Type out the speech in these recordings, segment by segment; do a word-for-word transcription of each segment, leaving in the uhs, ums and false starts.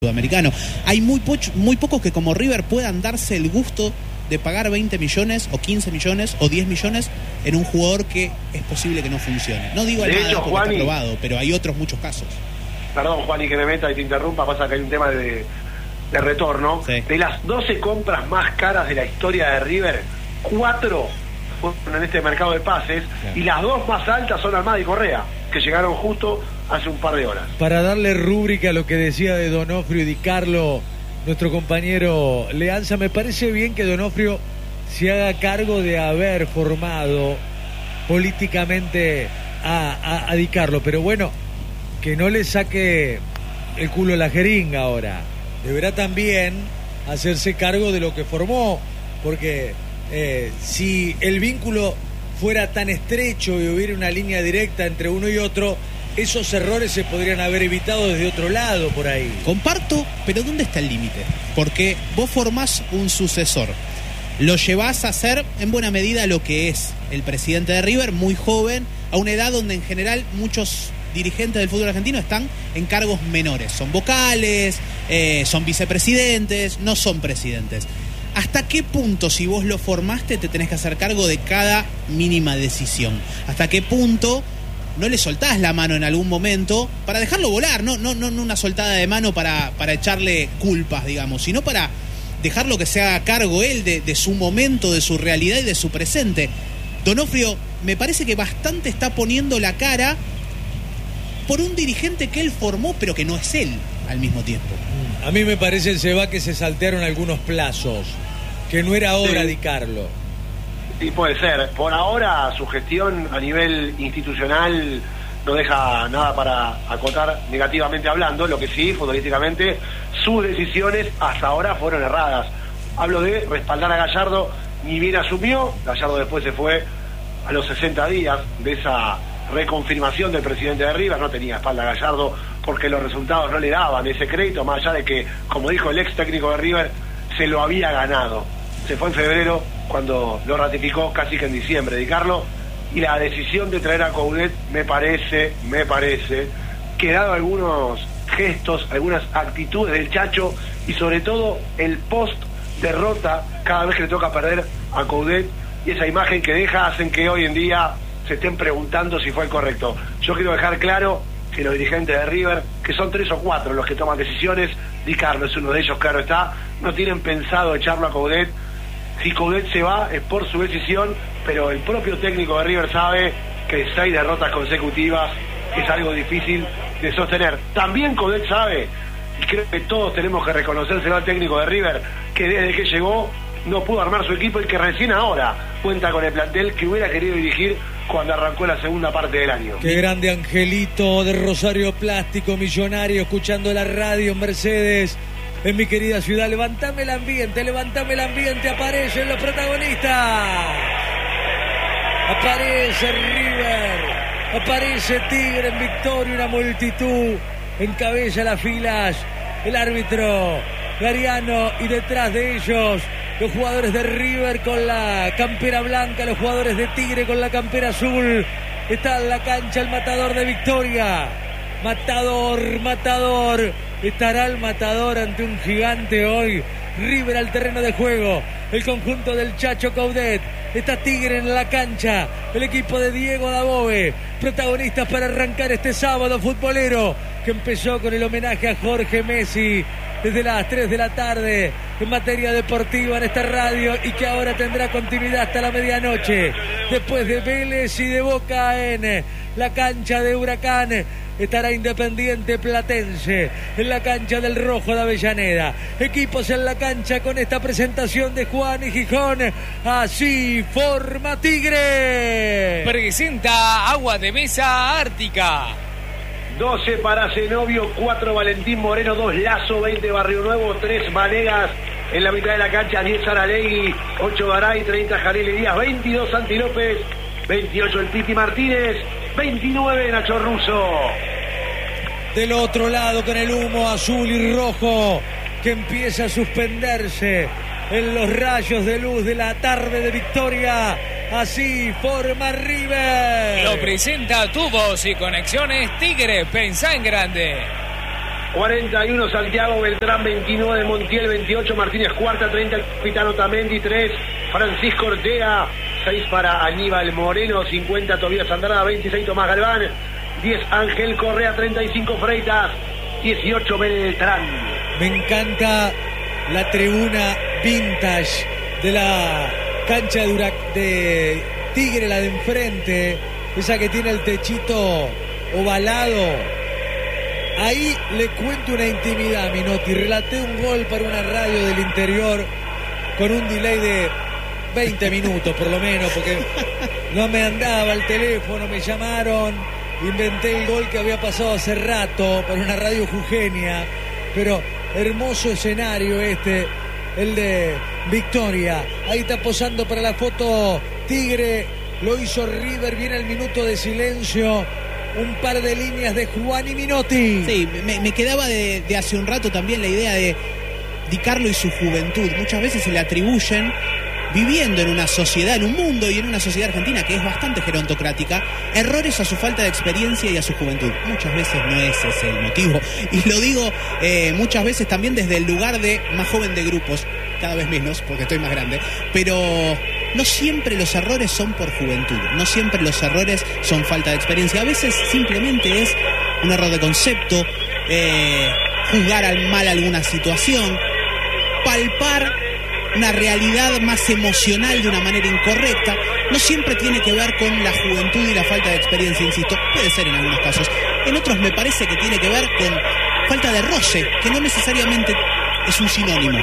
sudamericano. Hay muy, poch, muy pocos que como River puedan darse el gusto de pagar veinte millones o quince millones o diez millones en un jugador que es posible que no funcione. No digo de nada hecho, porque Juani, está probado, pero hay otros muchos casos. Perdón, Juan, y que me meta y te interrumpa, pasa que hay un tema de, de retorno. Sí. De las doce compras más caras de la historia de River, cuatro fueron en este mercado de pases, claro. Y las dos más altas son Almada y Correa, que llegaron justo hace un par de horas. Para darle rúbrica a lo que decía de Donofrio y Di Carlo, nuestro compañero Leanza, me parece bien que Donofrio se haga cargo de haber formado políticamente a, a, a Di Carlo, pero bueno, que no le saque el culo a la jeringa ahora. Deberá también hacerse cargo de lo que formó, porque eh, si el vínculo fuera tan estrecho y hubiera una línea directa entre uno y otro, esos errores se podrían haber evitado desde otro lado por ahí. Comparto, pero ¿dónde está el límite? Porque vos formás un sucesor, lo llevás a ser en buena medida lo que es el presidente de River, muy joven, a una edad donde en general muchos dirigentes del fútbol argentino están en cargos menores, son vocales, eh, son vicepresidentes, no son presidentes. ¿Hasta qué punto, si vos lo formaste, te tenés que hacer cargo de cada mínima decisión? ¿Hasta qué punto no le soltás la mano en algún momento para dejarlo volar? No, no, no una soltada de mano para, para echarle culpas, digamos, sino para dejarlo que se haga cargo él de, de su momento, de su realidad y de su presente. Donofrio me parece que bastante está poniendo la cara por un dirigente que él formó, pero que no es él al mismo tiempo. A mí me parece, se va que se saltearon algunos plazos, que no era hora, sí, de Carlo. Sí, puede ser. Por ahora su gestión a nivel institucional no deja nada para acotar negativamente hablando. Lo que sí, futbolísticamente, sus decisiones hasta ahora fueron erradas. Hablo de respaldar a Gallardo, ni bien asumió. Gallardo después se fue a los sesenta días de esa reconfirmación del presidente de River. No tenía espalda a Gallardo porque los resultados no le daban ese crédito, más allá de que, como dijo el ex técnico de River, se lo había ganado. Se fue en febrero, cuando lo ratificó casi que en diciembre, Di Carlo, y la decisión de traer a Coudet me parece, me parece, que dado algunos gestos, algunas actitudes del Chacho, y sobre todo el post derrota, cada vez que le toca perder a Coudet, y esa imagen que deja, hacen que hoy en día se estén preguntando si fue el correcto. Yo quiero dejar claro que los dirigentes de River, que son tres o cuatro los que toman decisiones, Di Carlo es uno de ellos, claro está, no tienen pensado echarlo a Coudet. Si Coudet se va es por su decisión, pero el propio técnico de River sabe que seis derrotas consecutivas es algo difícil de sostener. También Coudet sabe, y creo que todos tenemos que reconocérselo al técnico de River, que desde que llegó no pudo armar su equipo y que recién ahora cuenta con el plantel que hubiera querido dirigir cuando arrancó la segunda parte del año. Qué grande Angelito de Rosario Plástico, millonario, escuchando la radio en Mercedes, en mi querida ciudad. Levantame el ambiente, levantame el ambiente, aparecen los protagonistas. Aparece River, aparece Tigre en victoria, una multitud encabeza las filas, el árbitro Gariano, y detrás de ellos los jugadores de River con la campera blanca, los jugadores de Tigre con la campera azul. Está en la cancha el matador de Victoria. Matador, matador. Estará el matador ante un gigante hoy. River al terreno de juego. El conjunto del Chacho Coudet. Está Tigre en la cancha. El equipo de Diego Dabove. Protagonistas para arrancar este sábado futbolero, que empezó con el homenaje a Jorge Messi desde las tres de la tarde en materia deportiva en esta radio, y que ahora tendrá continuidad hasta la medianoche. Después de Vélez y de Boca en la cancha de Huracán, estará Independiente Platense en la cancha del Rojo de Avellaneda. Equipos en la cancha con esta presentación de Juan y Gijón. Así forma Tigre. Presenta Agua de Mesa Ártica. doce para Zenobio, cuatro Valentín Moreno, dos Lazo, veinte Barrio Nuevo, tres Vanegas. En la mitad de la cancha, diez Saralegui, ocho Garay, treinta Jalil Díaz, veintidós Santi López, veintiocho el Piti Martínez, veintinueve Nacho Russo. Del otro lado, con el humo azul y rojo que empieza a suspenderse en los rayos de luz de la tarde de Victoria, Así forma River. Lo presenta Tubos y Conexiones Tigre. Pensá en grande. cuarenta y uno Santiago Beltrán, veintinueve Montiel, veintiocho Martínez Cuarta, treinta el capitán Otamendi, tres Francisco Ortega, seis para Aníbal Moreno, cincuenta Tobías Andrada, veintiséis Tomás Galván, diez Ángel Correa, treinta y cinco Freitas, dieciocho Beltrán. Me encanta la tribuna vintage de la cancha de, Urac- de Tigre, la de enfrente, esa que tiene el techito ovalado. Ahí le cuento una intimidad, Minotti. Relaté un gol para una radio del interior con un delay de veinte minutos por lo menos, porque no me andaba el teléfono, me llamaron, inventé el gol que había pasado hace rato para una radio jujeña, pero hermoso escenario este, el de Victoria. Ahí está posando para la foto Tigre, lo hizo River, viene el minuto de silencio. Un par de líneas de Juan y Minotti. Sí, me, me quedaba de, de hace un rato también la idea de Di Carlo y su juventud. Muchas veces se le atribuyen, viviendo en una sociedad, en un mundo y en una sociedad argentina que es bastante gerontocrática, errores a su falta de experiencia y a su juventud. Muchas veces no ese es el motivo. Y lo digo eh, muchas veces también desde el lugar de más joven de grupos, cada vez menos porque estoy más grande, pero no siempre los errores son por juventud, no siempre los errores son falta de experiencia. A veces simplemente es un error de concepto, eh, juzgar al mal alguna situación, palpar una realidad más emocional de una manera incorrecta. No siempre tiene que ver con la juventud y la falta de experiencia, insisto, puede ser en algunos casos. En otros me parece que tiene que ver con falta de roce, que no necesariamente es un sinónimo.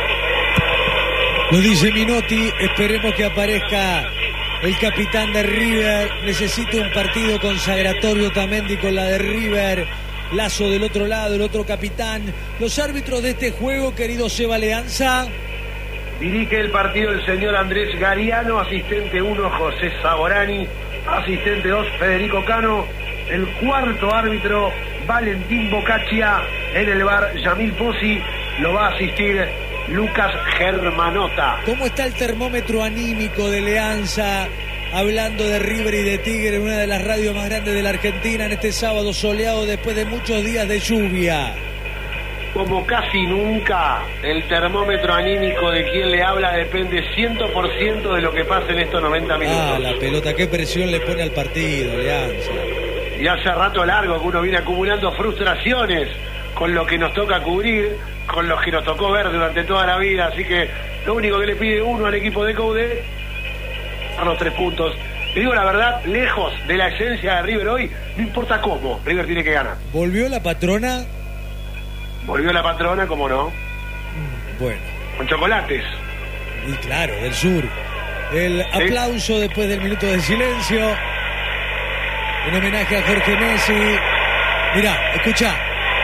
Lo dice Minotti, esperemos que aparezca el capitán de River. Necesita un partido consagratorio Otamendi con la de River. Lazo del otro lado, el otro capitán. Los árbitros de este juego, querido Seba Leanza. Dirige el partido el señor Andrés Gariano, asistente uno José Saborani, asistente dos Federico Cano, el cuarto árbitro Valentín Bocaccia, en el bar Yamil Pozzi, lo va a asistir Lucas Germanota. ¿Cómo está el termómetro anímico de Leanza? Hablando de River y de Tigre en una de las radios más grandes de la Argentina en este sábado soleado después de muchos días de lluvia. Como casi nunca, el termómetro anímico de quien le habla depende cien por ciento de lo que pase en estos noventa minutos. Ah, la pelota, qué presión le pone al partido, Leanza. Y hace rato largo que uno viene acumulando frustraciones con lo que nos toca cubrir, con los que nos tocó ver durante toda la vida. Así que lo único que le pide uno al equipo de Coude es los tres puntos. Te digo la verdad, lejos de la esencia de River hoy, no importa cómo, River tiene que ganar. ¿Volvió la patrona? Volvió la patrona, ¿cómo no? Bueno. Con chocolates. Y claro, del sur. El ¿Sí? aplauso después del minuto de silencio. En homenaje a Jorge Messi. Mirá, escuchá.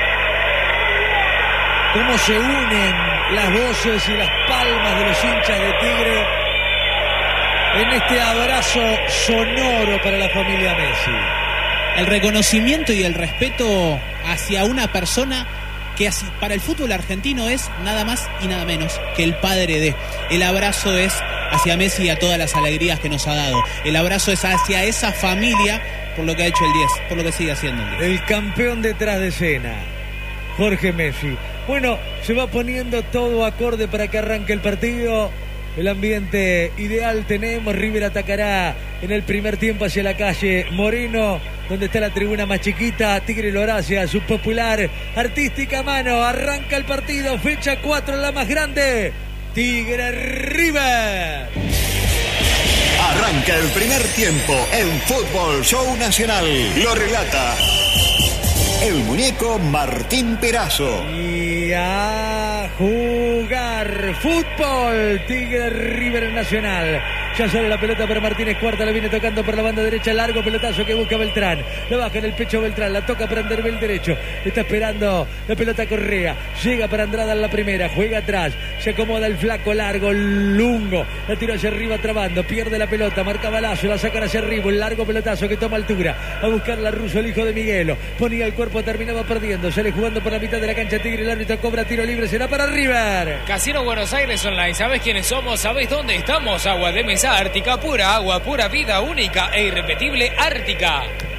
Cómo se unen las voces y las palmas de los hinchas de Tigre en este abrazo sonoro para la familia Messi. El reconocimiento y el respeto hacia una persona que así, para el fútbol argentino es nada más y nada menos que el padre de. El abrazo es hacia Messi y a todas las alegrías que nos ha dado. El abrazo es hacia esa familia por lo que ha hecho el diez, por lo que sigue haciendo el diez. El campeón detrás de escena, Jorge Messi. Bueno, se va poniendo todo acorde para que arranque el partido. El ambiente ideal tenemos. River atacará en el primer tiempo hacia la calle Moreno, donde está la tribuna más chiquita. Tigre lo hará hacia su popular artística mano. Arranca el partido, fecha cuatro, la más grande. Tigre River. Arranca el primer tiempo en Fútbol Show Nacional. Lo relata el muñeco Martín Perazo. Y a jugar fútbol. Tigre River Nacional. Ya sale la pelota para Martínez Cuarta, la viene tocando por la banda derecha, largo pelotazo que busca Beltrán, la baja en el pecho Beltrán, la toca para Anderbel derecho, está esperando la pelota Correa, llega para Andrada en la primera, juega atrás, se acomoda el flaco largo, Lungo, la tira hacia arriba trabando, pierde la pelota, marca balazo, la sacan hacia arriba, un largo pelotazo que toma altura, a buscar la Russo, el hijo de Miguelo, ponía el cuerpo, terminaba perdiendo, sale jugando por la mitad de la cancha Tigre, el árbitro cobra tiro libre, será para River. Casino Buenos Aires Online, ¿sabés quiénes somos? ¿Sabés dónde estamos? Agua de mesa Ártica, pura agua, pura vida, única e irrepetible Ártica.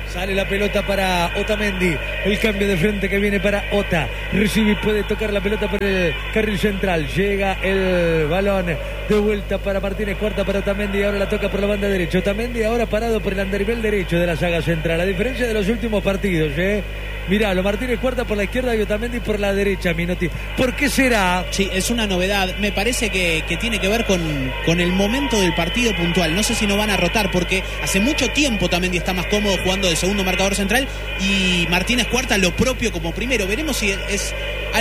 Sale la pelota para Otamendi. El cambio de frente que viene para Ota. Recibe y puede tocar la pelota por el carril central. Llega el balón de vuelta para Martínez Cuarta, para Otamendi. Ahora la toca por la banda derecha. Otamendi ahora parado por el andarivel derecho de la saga central. A diferencia de los últimos partidos, ¿eh? Miralo, Martínez Cuarta por la izquierda y Otamendi por la derecha, Minotti. ¿Por qué será? Sí, es una novedad. Me parece que, que tiene que ver con, con el momento del partido puntual. No sé si no van a rotar, porque hace mucho tiempo Otamendi está más cómodo jugando de segundo marcador central y Martínez Cuarta lo propio como primero. Veremos si es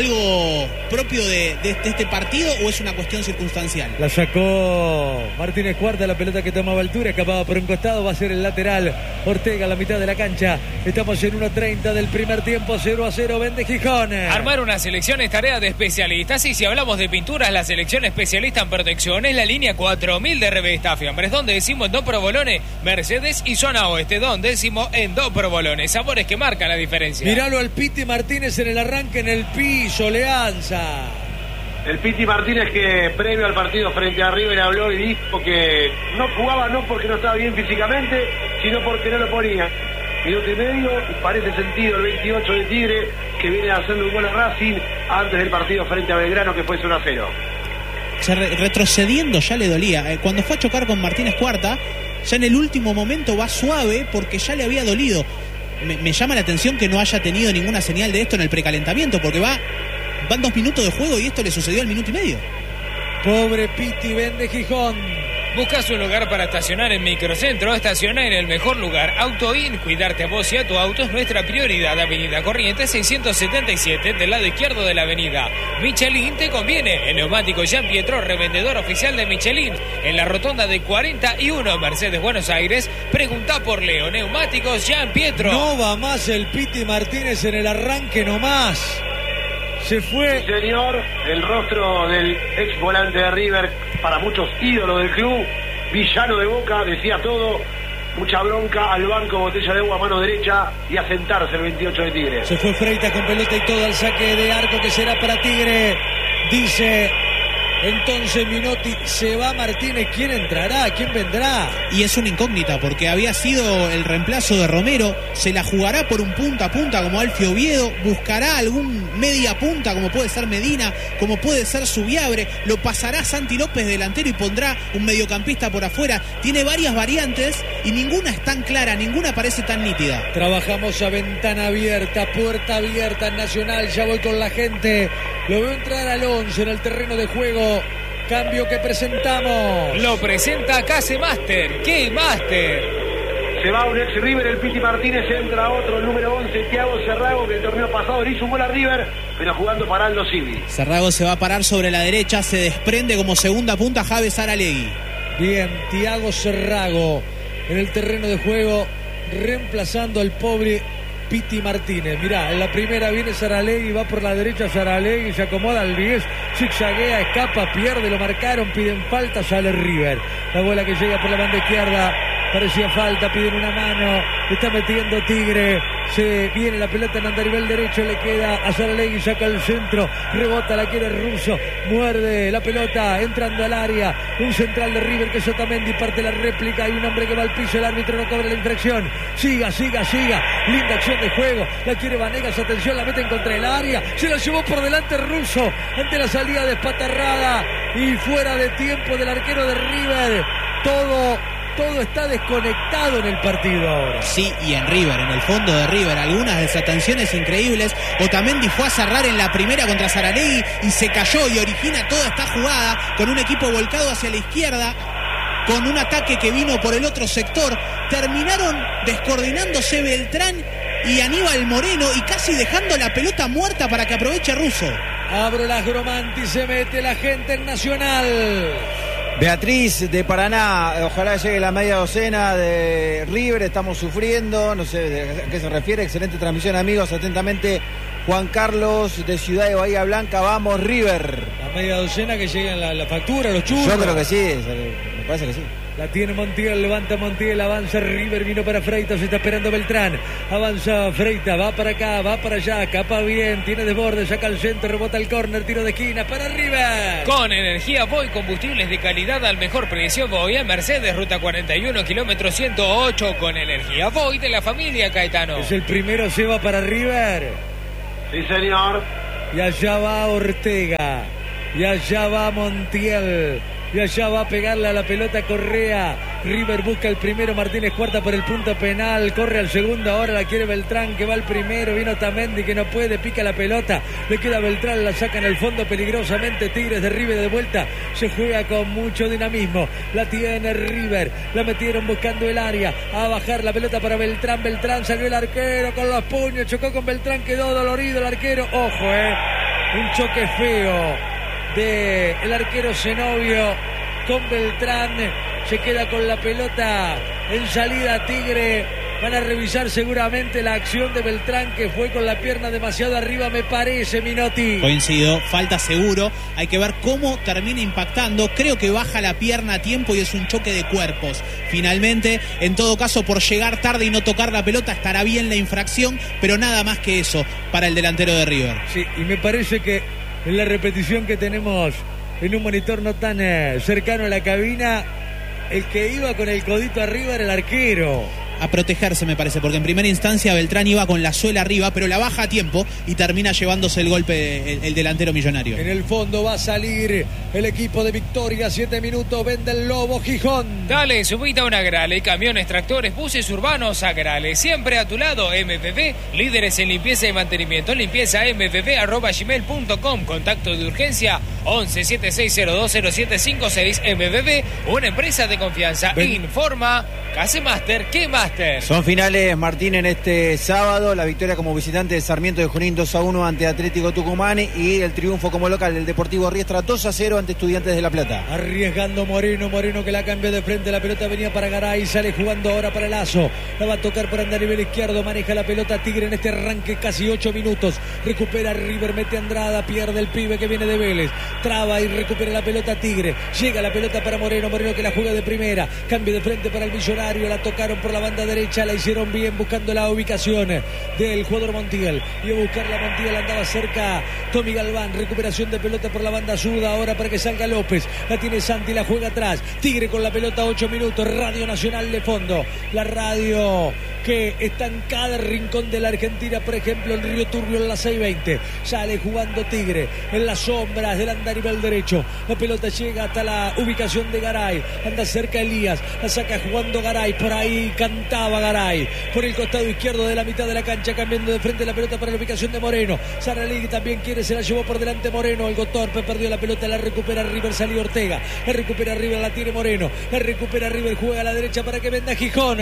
algo propio de, de, de este partido o es una cuestión circunstancial. La sacó Martínez Cuarta, la pelota que tomaba altura, escapaba por un costado, va a ser el lateral. Ortega a la mitad de la cancha. Estamos en uno treinta del primer tiempo, cero a cero, vende Gijón. Armar una selección es tarea de especialistas, y si hablamos de pinturas, la selección especialista en protección es la línea cuatro mil de Revista Fiambres, donde decimos en dos Provolone, Mercedes y zona oeste, donde decimos en dos Provolone, sabores que marcan la diferencia. Miralo al Piti Martínez en el arranque, en el piso, Leanza. El Piti Martínez, que previo al partido frente a River habló y dijo que no jugaba no porque no estaba bien físicamente, sino porque no lo ponía. Minuto y medio, parece sentido el veintiocho de Tigre, que viene a hacerle un gol a Racing antes del partido frente a Belgrano, que fue cero a cero. Se re- retrocediendo ya le dolía. Eh, cuando fue a chocar con Martínez Cuarta, ya en el último momento va suave porque ya le había dolido. Me, me llama la atención que no haya tenido ninguna señal de esto en el precalentamiento, porque va van dos minutos de juego y esto le sucedió al minuto y medio. Pobre Piti, vende Gijón. ¿Buscas un lugar para estacionar en Microcentro? Estaciona en el mejor lugar. AutoIn, cuidarte a vos y a tu auto es nuestra prioridad. Avenida Corrientes seiscientos setenta y siete, del lado izquierdo de la avenida. Michelin te conviene. El neumático Jean Pietro, revendedor oficial de Michelin. En la rotonda de cuarenta y uno, Mercedes, Buenos Aires. Pregunta por Leo. Neumáticos Jean Pietro. No va más el Piti Martínez en el arranque nomás. Se fue. Sí, señor, el rostro del ex volante de River, para muchos ídolos del club, villano de Boca, decía todo. Mucha bronca, al banco, botella de agua a mano derecha y a sentarse el veintiocho de Tigre. Se fue Freitas con pelota y todo al saque de arco que será para Tigre. Dice entonces Minotti, se va Martínez. ¿Quién entrará? ¿Quién vendrá? Y es una incógnita porque había sido el reemplazo de Romero. Se la jugará por un punta a punta como Alfie Oviedo. Buscará algún media punta como puede ser Medina, como puede ser Subiabre. Lo pasará Santi López delantero y pondrá un mediocampista por afuera. Tiene varias variantes y ninguna es tan clara, ninguna parece tan nítida. Trabajamos a ventana abierta, puerta abierta en Nacional. Ya voy con la gente. Lo veo entrar al once en el terreno de juego. Cambio que presentamos. Lo presenta Case Master. ¿Qué Master? Se va un ex River, el Piti Martínez, entra otro, el número once, Thiago Cerrago, que el torneo pasado le hizo un gol a River, pero jugando para Aldo Civi. Cerrago se va a parar sobre la derecha, se desprende como segunda punta Javes Aralegui. Bien, Thiago Cerrago en el terreno de juego, reemplazando al pobre Piti Martínez. Mirá, en la primera viene Saralegui, va por la derecha Saralegui, se acomoda al diez, zigzaguea, escapa, pierde, lo marcaron, piden falta, sale River. La bola que llega por la banda izquierda, parecía falta, piden una mano, está metiendo Tigre, se viene la pelota en andarivel derecho, le queda a Saralegui, saca el centro, rebota, la quiere Russo, muerde la pelota, entrando al área, un central de River que es Otamendi, parte la réplica, hay un hombre que va al piso, el árbitro no cobra la infracción, siga, siga, siga, linda acción de juego, la quiere Vanegas, atención, la meten contra el área, se la llevó por delante Russo, ante la salida despatarrada y fuera de tiempo del arquero de River, todo... Todo está desconectado en el partido ahora. Sí, y en River, en el fondo de River, algunas desatenciones increíbles. Otamendi fue a cerrar en la primera contra Saralegui y se cayó y origina toda esta jugada con un equipo volcado hacia la izquierda, con un ataque que vino por el otro sector. Terminaron descoordinándose Beltrán y Aníbal Moreno y casi dejando la pelota muerta para que aproveche Russo. Abro las Gromanti, se mete la gente en Nacional. Beatriz de Paraná, ojalá llegue la media docena de River, estamos sufriendo, no sé de qué se refiere, excelente transmisión amigos, atentamente Juan Carlos de Ciudad de Bahía Blanca, vamos River. La media docena que llega en la, la factura, los churros. Yo creo que sí, me parece que sí. La tiene Montiel, levanta Montiel, avanza River, vino para Freitas, está esperando Beltrán. Avanza Freitas, va para acá, va para allá, capa bien, tiene desborde, saca al centro, rebota el córner, tiro de esquina para River. Con energía Voy, combustibles de calidad al mejor precio. Voy a Mercedes, ruta cuarenta y uno, kilómetro ciento ocho. Con energía Voy de la familia Caetano. Es el primero, se va para River. Sí, señor. Y allá va Ortega. Y allá va Montiel. Y allá va a pegarle a la pelota Correa. River busca el primero, Martínez Cuarta por el punto penal, corre al segundo, ahora la quiere Beltrán, que va al primero, vino Otamendi que no puede, pica la pelota, le queda Beltrán, la saca en el fondo peligrosamente, Tigres de River de vuelta, se juega con mucho dinamismo, la tiene River, la metieron buscando el área, a bajar la pelota para Beltrán, Beltrán salió el arquero con los puños, chocó con Beltrán, quedó dolorido el arquero, ojo, eh, un choque feo de el arquero Zenobio con Beltrán, se queda con la pelota en salida Tigre. Van a revisar seguramente la acción de Beltrán, que fue con la pierna demasiado arriba, me parece, Minotti. Coincido, falta seguro. Hay que ver cómo termina impactando. Creo que baja la pierna a tiempo y es un choque de cuerpos. Finalmente, en todo caso, por llegar tarde y no tocar la pelota, estará bien la infracción, pero nada más que eso para el delantero de River. Sí, y me parece que en la repetición que tenemos en un monitor no tan eh, cercano a la cabina, el que iba con el codito arriba era el arquero. A protegerse, me parece, porque en primera instancia Beltrán iba con la suela arriba, pero la baja a tiempo y termina llevándose el golpe el, el delantero millonario. En el fondo va a salir el equipo de Victoria, siete minutos, vende el Lobo Gijón. Dale, subite a una Agrale, camiones, tractores, buses urbanos, Agrale, siempre a tu lado. M P P, líderes en limpieza y mantenimiento. Limpieza m p p arroba gmail punto com. Contacto de urgencia once setenta y seis cero dos cero siete cinco seis. M P P, una empresa de confianza. Ven. Informa Casemaster, ¿qué más? Son finales, Martín, en este sábado. La victoria como visitante de Sarmiento de Junín dos a uno ante Atlético Tucumán y el triunfo como local del Deportivo Riestra dos a cero ante Estudiantes de La Plata. Arriesgando Moreno, Moreno que la cambia de frente, la pelota venía para Garay, sale jugando ahora para Lazo, la va a tocar por andar nivel izquierdo, maneja la pelota Tigre en este arranque, casi ocho minutos, recupera River, mete Andrada, pierde el pibe que viene de Vélez, traba y recupera la pelota Tigre, llega la pelota para Moreno, Moreno que la juega de primera, cambio de frente para el Millonario, la tocaron por la banda derecha, la hicieron bien buscando la ubicación del jugador Montiel, y a buscar la Montiel, andaba cerca Tommy Galván, recuperación de pelota por la banda zurda, ahora para que salga López, la tiene Santi, la juega atrás, Tigre con la pelota, ocho minutos, Radio Nacional de fondo, la radio que está en cada rincón de la Argentina, por ejemplo en Río Turbio en la seiscientos veinte, sale jugando Tigre en las sombras del andarivel derecho, la pelota llega hasta la ubicación de Garay, anda cerca Elías, la saca jugando Garay, por ahí cantaba Garay, por el costado izquierdo de la mitad de la cancha, cambiando de frente la pelota para la ubicación de Moreno, Saralegui también quiere, se la llevó por delante Moreno, algo torpe, perdió la pelota, la recupera River, salió Ortega, la recupera River, la tiene Moreno, la recupera River, juega a la derecha para que venda Gijón.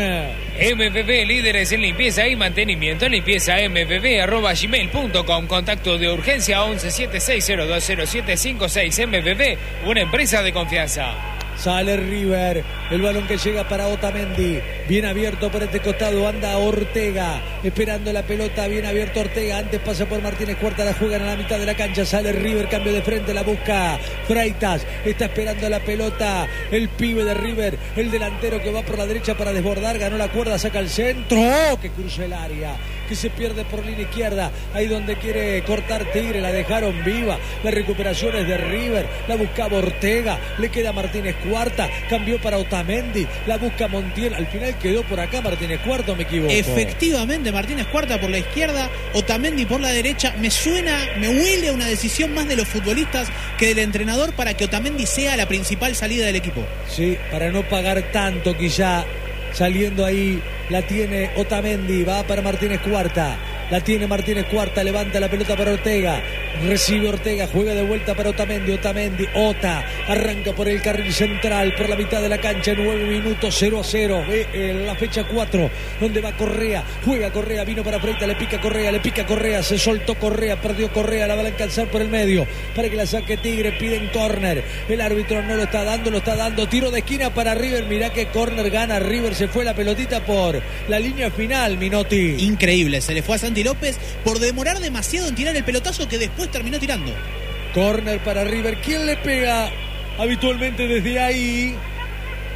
M P P, líderes en limpieza y mantenimiento. Limpieza m p p arroba gmail punto com. Contacto de urgencia once setenta y seis cero dos cero siete cinco seis. M P P, una empresa de confianza. Sale River, el balón que llega para Otamendi, bien abierto por este costado, anda Ortega, esperando la pelota, bien abierto Ortega, antes pasa por Martínez Cuarta, la juegan a la mitad de la cancha, sale River, cambio de frente, la busca Freitas, está esperando la pelota, el pibe de River, el delantero que va por la derecha para desbordar, ganó la cuerda, saca el centro, ¡oh! Que cruza el área, que se pierde por línea izquierda, ahí donde quiere cortar Tigre, la dejaron viva, la recuperación es de River, la buscaba Ortega, le queda Martínez Cuarta, cambió para Otamendi, la busca Montiel, al final quedó por acá Martínez Cuarta, ¿o me equivoco? Efectivamente, Martínez Cuarta por la izquierda, Otamendi por la derecha. Me suena, me huele a una decisión más de los futbolistas que del entrenador para que Otamendi sea la principal salida del equipo. Sí, para no pagar tanto quizá, saliendo ahí, la tiene Otamendi, va para Martínez Cuarta. La tiene Martínez Cuarta, levanta la pelota para Ortega, recibe Ortega, juega de vuelta para Otamendi, Otamendi, Ota, arranca por el carril central, por la mitad de la cancha, nueve minutos, cero a cero, eh, eh, la fecha cuatro, donde va Correa, juega Correa, vino para Freitas, le pica Correa, le pica Correa, se soltó Correa, perdió Correa, la va a alcanzar por el medio, para que la saque Tigre, piden córner, el árbitro no lo está dando, lo está dando, tiro de esquina para River, mirá que córner gana River, se fue la pelotita por la línea final, Minotti. Increíble, se le fue a Santi López por demorar demasiado en tirar el pelotazo que después terminó tirando. Córner para River. ¿Quién le pega habitualmente desde ahí?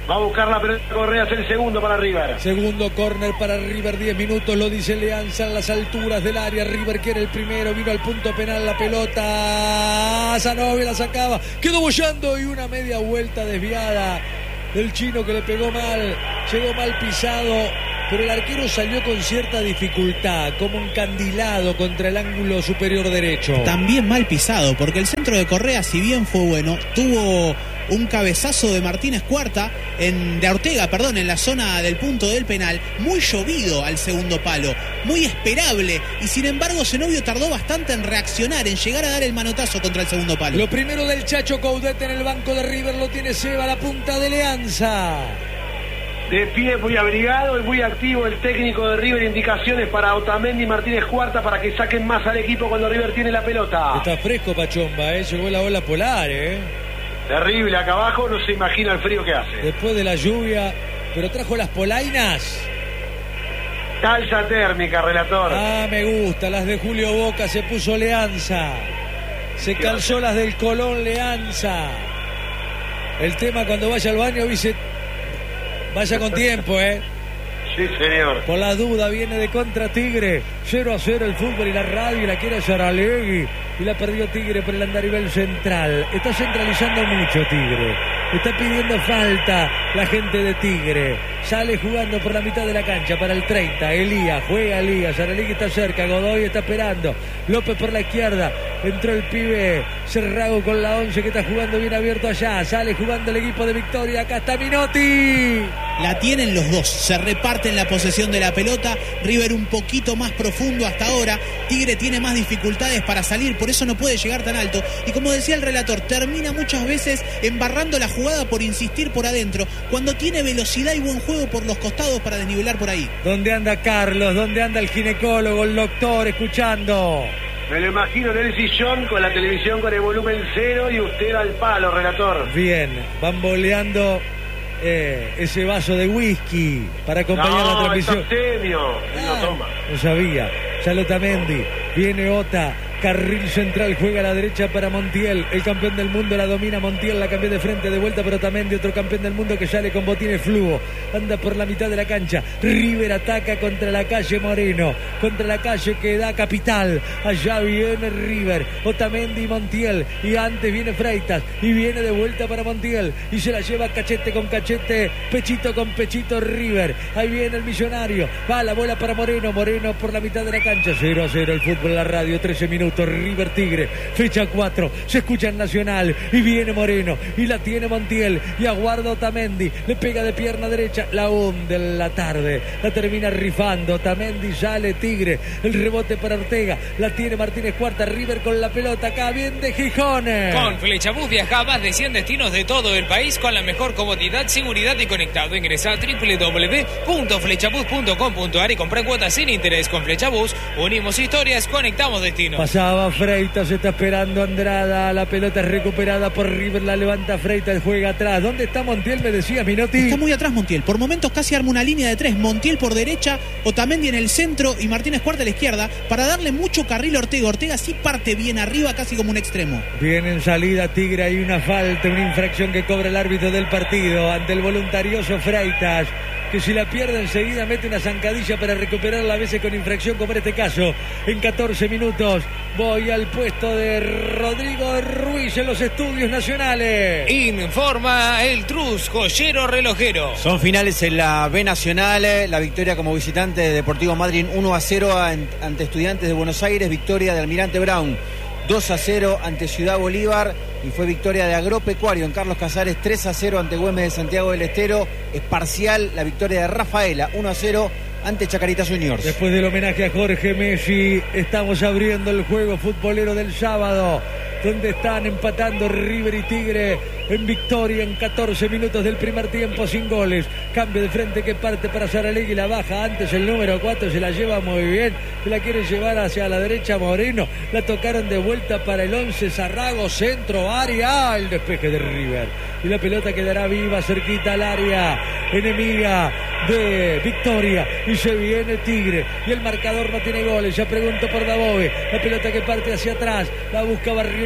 Va a buscar la pelota Correa, es el segundo para River. Segundo córner para River, diez minutos, lo dice Leanza en las alturas del área. River quiere el primero, vino al punto penal la pelota. Zanovi la sacaba, quedó bollando y una media vuelta desviada del chino que le pegó mal, llegó mal pisado, pero el arquero salió con cierta dificultad, como encandilado contra el ángulo superior derecho. También mal pisado, porque el centro de Correa, si bien fue bueno, tuvo un cabezazo de Martínez Cuarta, en, de Ortega, perdón, en la zona del punto del penal, muy llovido al segundo palo, muy esperable, y sin embargo Zenobio tardó bastante en reaccionar, en llegar a dar el manotazo contra el segundo palo. Lo primero del Chacho Coudet en el banco de River lo tiene Seba, la punta de Leanza. De pie, muy abrigado y muy activo el técnico de River. Indicaciones para Otamendi y Martínez Cuarta para que saquen más al equipo cuando River tiene la pelota. Está fresco Pachomba, ¿eh? Llegó la ola polar, ¿eh? Terrible, acá abajo no se imagina el frío que hace. Después de la lluvia, pero trajo las polainas. Calza térmica, relator. Ah, me gusta, las de Julio Boca se puso Leanza. Se calzó las del Colón Leanza. El tema cuando vaya al baño, dice, vaya con tiempo, ¿eh? Sí, señor. Por la duda viene de contra Tigre. cero a cero el fútbol y la radio, y la quiere Saralegui. Y la perdió Tigre por el andarivel central. Está centralizando mucho Tigre. Está pidiendo falta la gente de Tigre. Sale jugando por la mitad de la cancha para el treinta. Elías, juega Elías. Saralegui está cerca. Godoy está esperando. López por la izquierda. Entró el pibe Cerrago con la once que está jugando bien abierto allá. Sale jugando el equipo de Victoria. Acá está Minotti. La tienen los dos. Se reparten la posesión de la pelota. River un poquito más profundo hasta ahora. Tigre tiene más dificultades para salir. Por eso no puede llegar tan alto. Y como decía el relator, termina muchas veces embarrando la jugada por insistir por adentro, cuando tiene velocidad y buen juego por los costados para desnivelar por ahí. ¿Dónde anda Carlos? ¿Dónde anda el ginecólogo, el doctor, escuchando? Me lo imagino en el sillón con la televisión con el volumen cero y usted al palo, relator. Bien, bamboleando eh, ese vaso de whisky para acompañar no, la transmisión. No, ah, no toma. No sabía. Otamendi, viene Ota. Carril central, juega a la derecha para Montiel. El campeón del mundo la domina Montiel, la cambió de frente, de vuelta para Otamendi, otro campeón del mundo que sale con botines fluo. Anda por la mitad de la cancha. River ataca contra la calle Moreno, contra la calle que da Capital. Allá viene River, Otamendi y Montiel. Y antes viene Freitas y viene de vuelta para Montiel. Y se la lleva cachete con cachete, pechito con pechito River. Ahí viene el millonario. Va la bola para Moreno. Moreno por la mitad de la cancha. cero a cero el fútbol en la radio, trece minutos. River Tigre, fecha cuatro, se escucha en Nacional y viene Moreno y la tiene Montiel y aguarda Otamendi, le pega de pierna derecha, la hunde en la tarde, la termina rifando. Otamendi, sale Tigre, el rebote para Ortega, la tiene Martínez Cuarta. River con la pelota, acá bien de Gijones. Con Flechabús viaja a más de cien destinos de todo el país con la mejor comodidad, seguridad y conectado. Ingresa a doble u doble u doble u punto flechabús punto com punto a r y compra cuotas sin interés. Con Flechabús unimos historias, conectamos destinos. Pasaba Freitas, está esperando Andrada, la pelota es recuperada por River, la levanta Freitas, juega atrás. ¿Dónde está Montiel? Me decía Minotti. Está muy atrás Montiel, por momentos casi arma una línea de tres. Montiel por derecha, Otamendi en el centro y Martínez Cuarta a la izquierda, para darle mucho carril a Ortega. Ortega sí parte bien arriba, casi como un extremo. Viene en salida Tigre, hay una falta, una infracción que cobra el árbitro del partido ante el voluntarioso Freitas, que si la pierde enseguida mete una zancadilla para recuperarla, a veces con infracción, como en este caso. En catorce minutos voy al puesto de Rodrigo Ruiz en los estudios nacionales. Informa el Trus, joyero relojero. Son finales en la B Nacional, la victoria como visitante de Deportivo Madrid uno a cero ante Estudiantes de Buenos Aires, victoria de Almirante Brown dos a cero ante Ciudad Bolívar, y fue victoria de Agropecuario en Carlos Casares tres a cero ante Güemes de Santiago del Estero. Es parcial la victoria de Rafaela uno a cero ante Chacarita Juniors. Después del homenaje a Jorge Messi, estamos abriendo el juego futbolero del sábado, donde están empatando River y Tigre en victoria en catorce minutos del primer tiempo sin goles. Cambio de frente que parte para Saralegui, la baja antes el número cuatro, se la lleva muy bien, se la quiere llevar hacia la derecha Moreno, la tocaron de vuelta para el once Zarrago, centro, área, el despeje de River y la pelota quedará viva cerquita al área enemiga de Victoria, y se viene Tigre y el marcador no tiene goles. Ya pregunto por Dabove, la pelota que parte hacia atrás, la busca Barrientos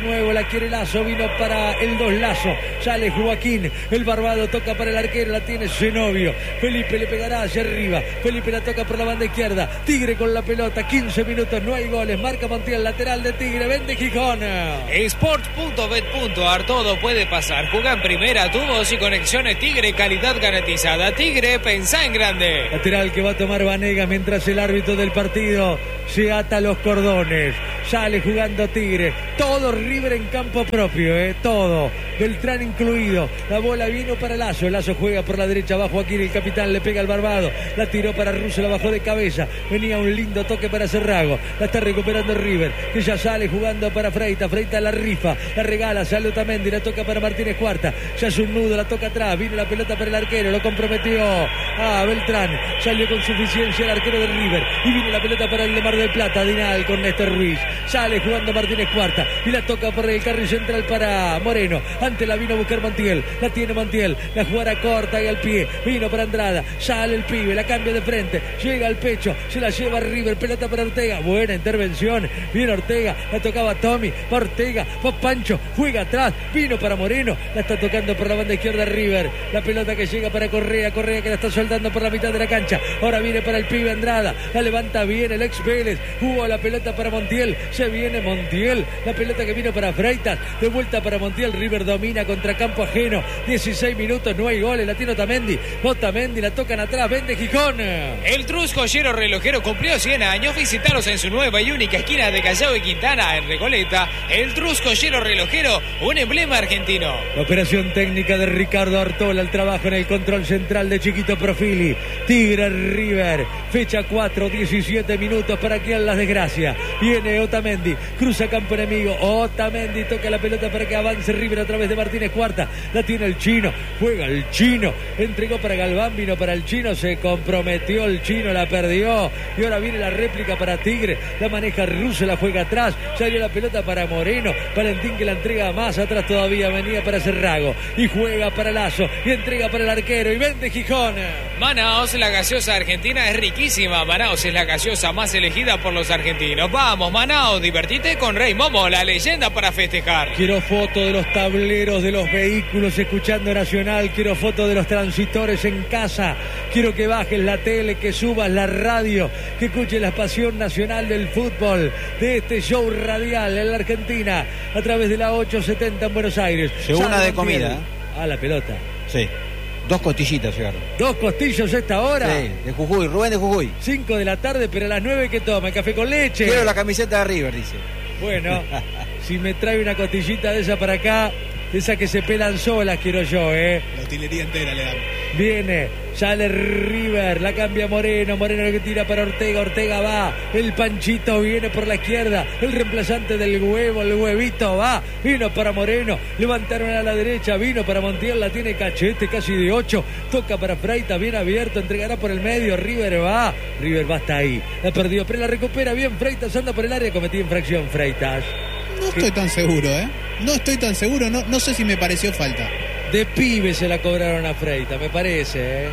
de nuevo, la quiere Lazo, vino para el dos Lazo, sale Joaquín, el barbado toca para el arquero, la tiene Zenobio, Felipe le pegará hacia arriba, Felipe la toca por la banda izquierda, Tigre con la pelota, quince minutos, no hay goles, marca Montiel, lateral de Tigre, vende Gijón. Sports punto bet punto ar, todo puede pasar, juega en primera, tubos y conexiones Tigre, calidad garantizada. Tigre, pensá en grande. Lateral que va a tomar Vanega mientras el árbitro del partido se ata los cordones. Sale jugando Tigre. Todo River en campo propio, eh, todo. Beltrán incluido. La bola vino para Lazo. Lazo juega por la derecha abajo. Aquí el capitán le pega al barbado. La tiró para Russo, la bajó de cabeza. Venía un lindo toque para Cerrago. La está recuperando River, que ya sale jugando para Freitas. Freitas la rifa, la regala, sale Otamendi, la toca para Martínez Cuarta. Ya es un nudo, la toca atrás. Vino la pelota para el arquero, lo comprometió a Beltrán. Salió con suficiencia el arquero de River. Y vino la pelota para el de Mar del Plata. Dinal con Néstor Ruiz. Sale jugando Martínez Cuarta. Y la toca por el carril central para Moreno. Antes la vino a buscar Montiel. La tiene Montiel. La jugará corta y al pie. Vino para Andrada. Sale el pibe. La cambia de frente. Llega al pecho. Se la lleva River. Pelota para Ortega. Buena intervención. Viene Ortega. La tocaba Tommy. Va Ortega. Va Pancho. Juega atrás. Vino para Moreno. La está tocando por la banda izquierda River. La pelota que llega para Correa. Correa que la está soltando por la mitad de la cancha. Ahora viene para el pibe Andrada. La levanta bien el ex Vélez. Jugó la pelota para Montiel. Se viene Montiel. La pelota que vino para Freitas. De vuelta para Montiel. River domina contra campo ajeno. dieciséis minutos. No hay goles. La tiene Otamendi. Otamendi. La tocan atrás. Vende Gijón. El Trus Joyero Relojero cumplió cien años. Visitaros en su nueva y única esquina de Callao y Quintana en Recoleta. El Trus Joyero Relojero, un emblema argentino. La operación técnica de Ricardo Artola. El trabajo en el control central de Chiquito Profili. Tigre River. Fecha cuatro, diecisiete minutos para que las desgracia. Viene Otamendi. Cruza campo enemigo. Otamendi toca la pelota para que avance River a través de Martínez Cuarta. La tiene el Chino. Juega el Chino. Entregó para Galván. Vino para el Chino. Se comprometió el Chino. La perdió. Y ahora viene la réplica para Tigre. La maneja Russo. La juega atrás. Salió la pelota para Moreno. Valentín que la entrega más atrás todavía. Venía para Cerrago. Y juega para Lazo. Y entrega para el arquero. Y vende Gijón. Manaos, la gaseosa argentina es riquísima. Manaos es la gaseosa más elegida por los argentinos. Vamos, Manaos, divertite con Rey Momo, la leyenda para festejar. Quiero foto de los tableros de los vehículos escuchando Nacional. Quiero foto de los transitores en casa. Quiero que bajes la tele, que subas la radio, que escuches la pasión nacional del fútbol, de este show radial en la Argentina, a través de la ochocientos setenta en Buenos Aires. Llegó una de comida. Ah, la pelota. Sí. Dos costillitas llegaron. Dos costillos a esta hora. Sí, de Jujuy, Rubén de Jujuy. Cinco de la tarde, pero a las nueve que toma, café con leche. Quiero la camiseta de River, dice. Bueno, si me trae una costillita de esa para acá, de esas que se pelan solas, quiero yo, ¿eh? La utilería entera le damos. Viene, sale River, la cambia Moreno, Moreno que tira para Ortega, Ortega va, el Panchito viene por la izquierda, el reemplazante del huevo, el huevito va, vino para Moreno, levantaron a la derecha, vino para Montiel, la tiene Cachete, casi de ocho, toca para Freitas, bien abierto, entregará por el medio, River va, River va hasta ahí, la perdió, pero la recupera bien Freitas, anda por el área, cometió infracción Freitas. No estoy tan seguro, ¿eh? No estoy tan seguro, no, no sé si me pareció falta. De pibe se la cobraron a Freitas, me parece, ¿eh?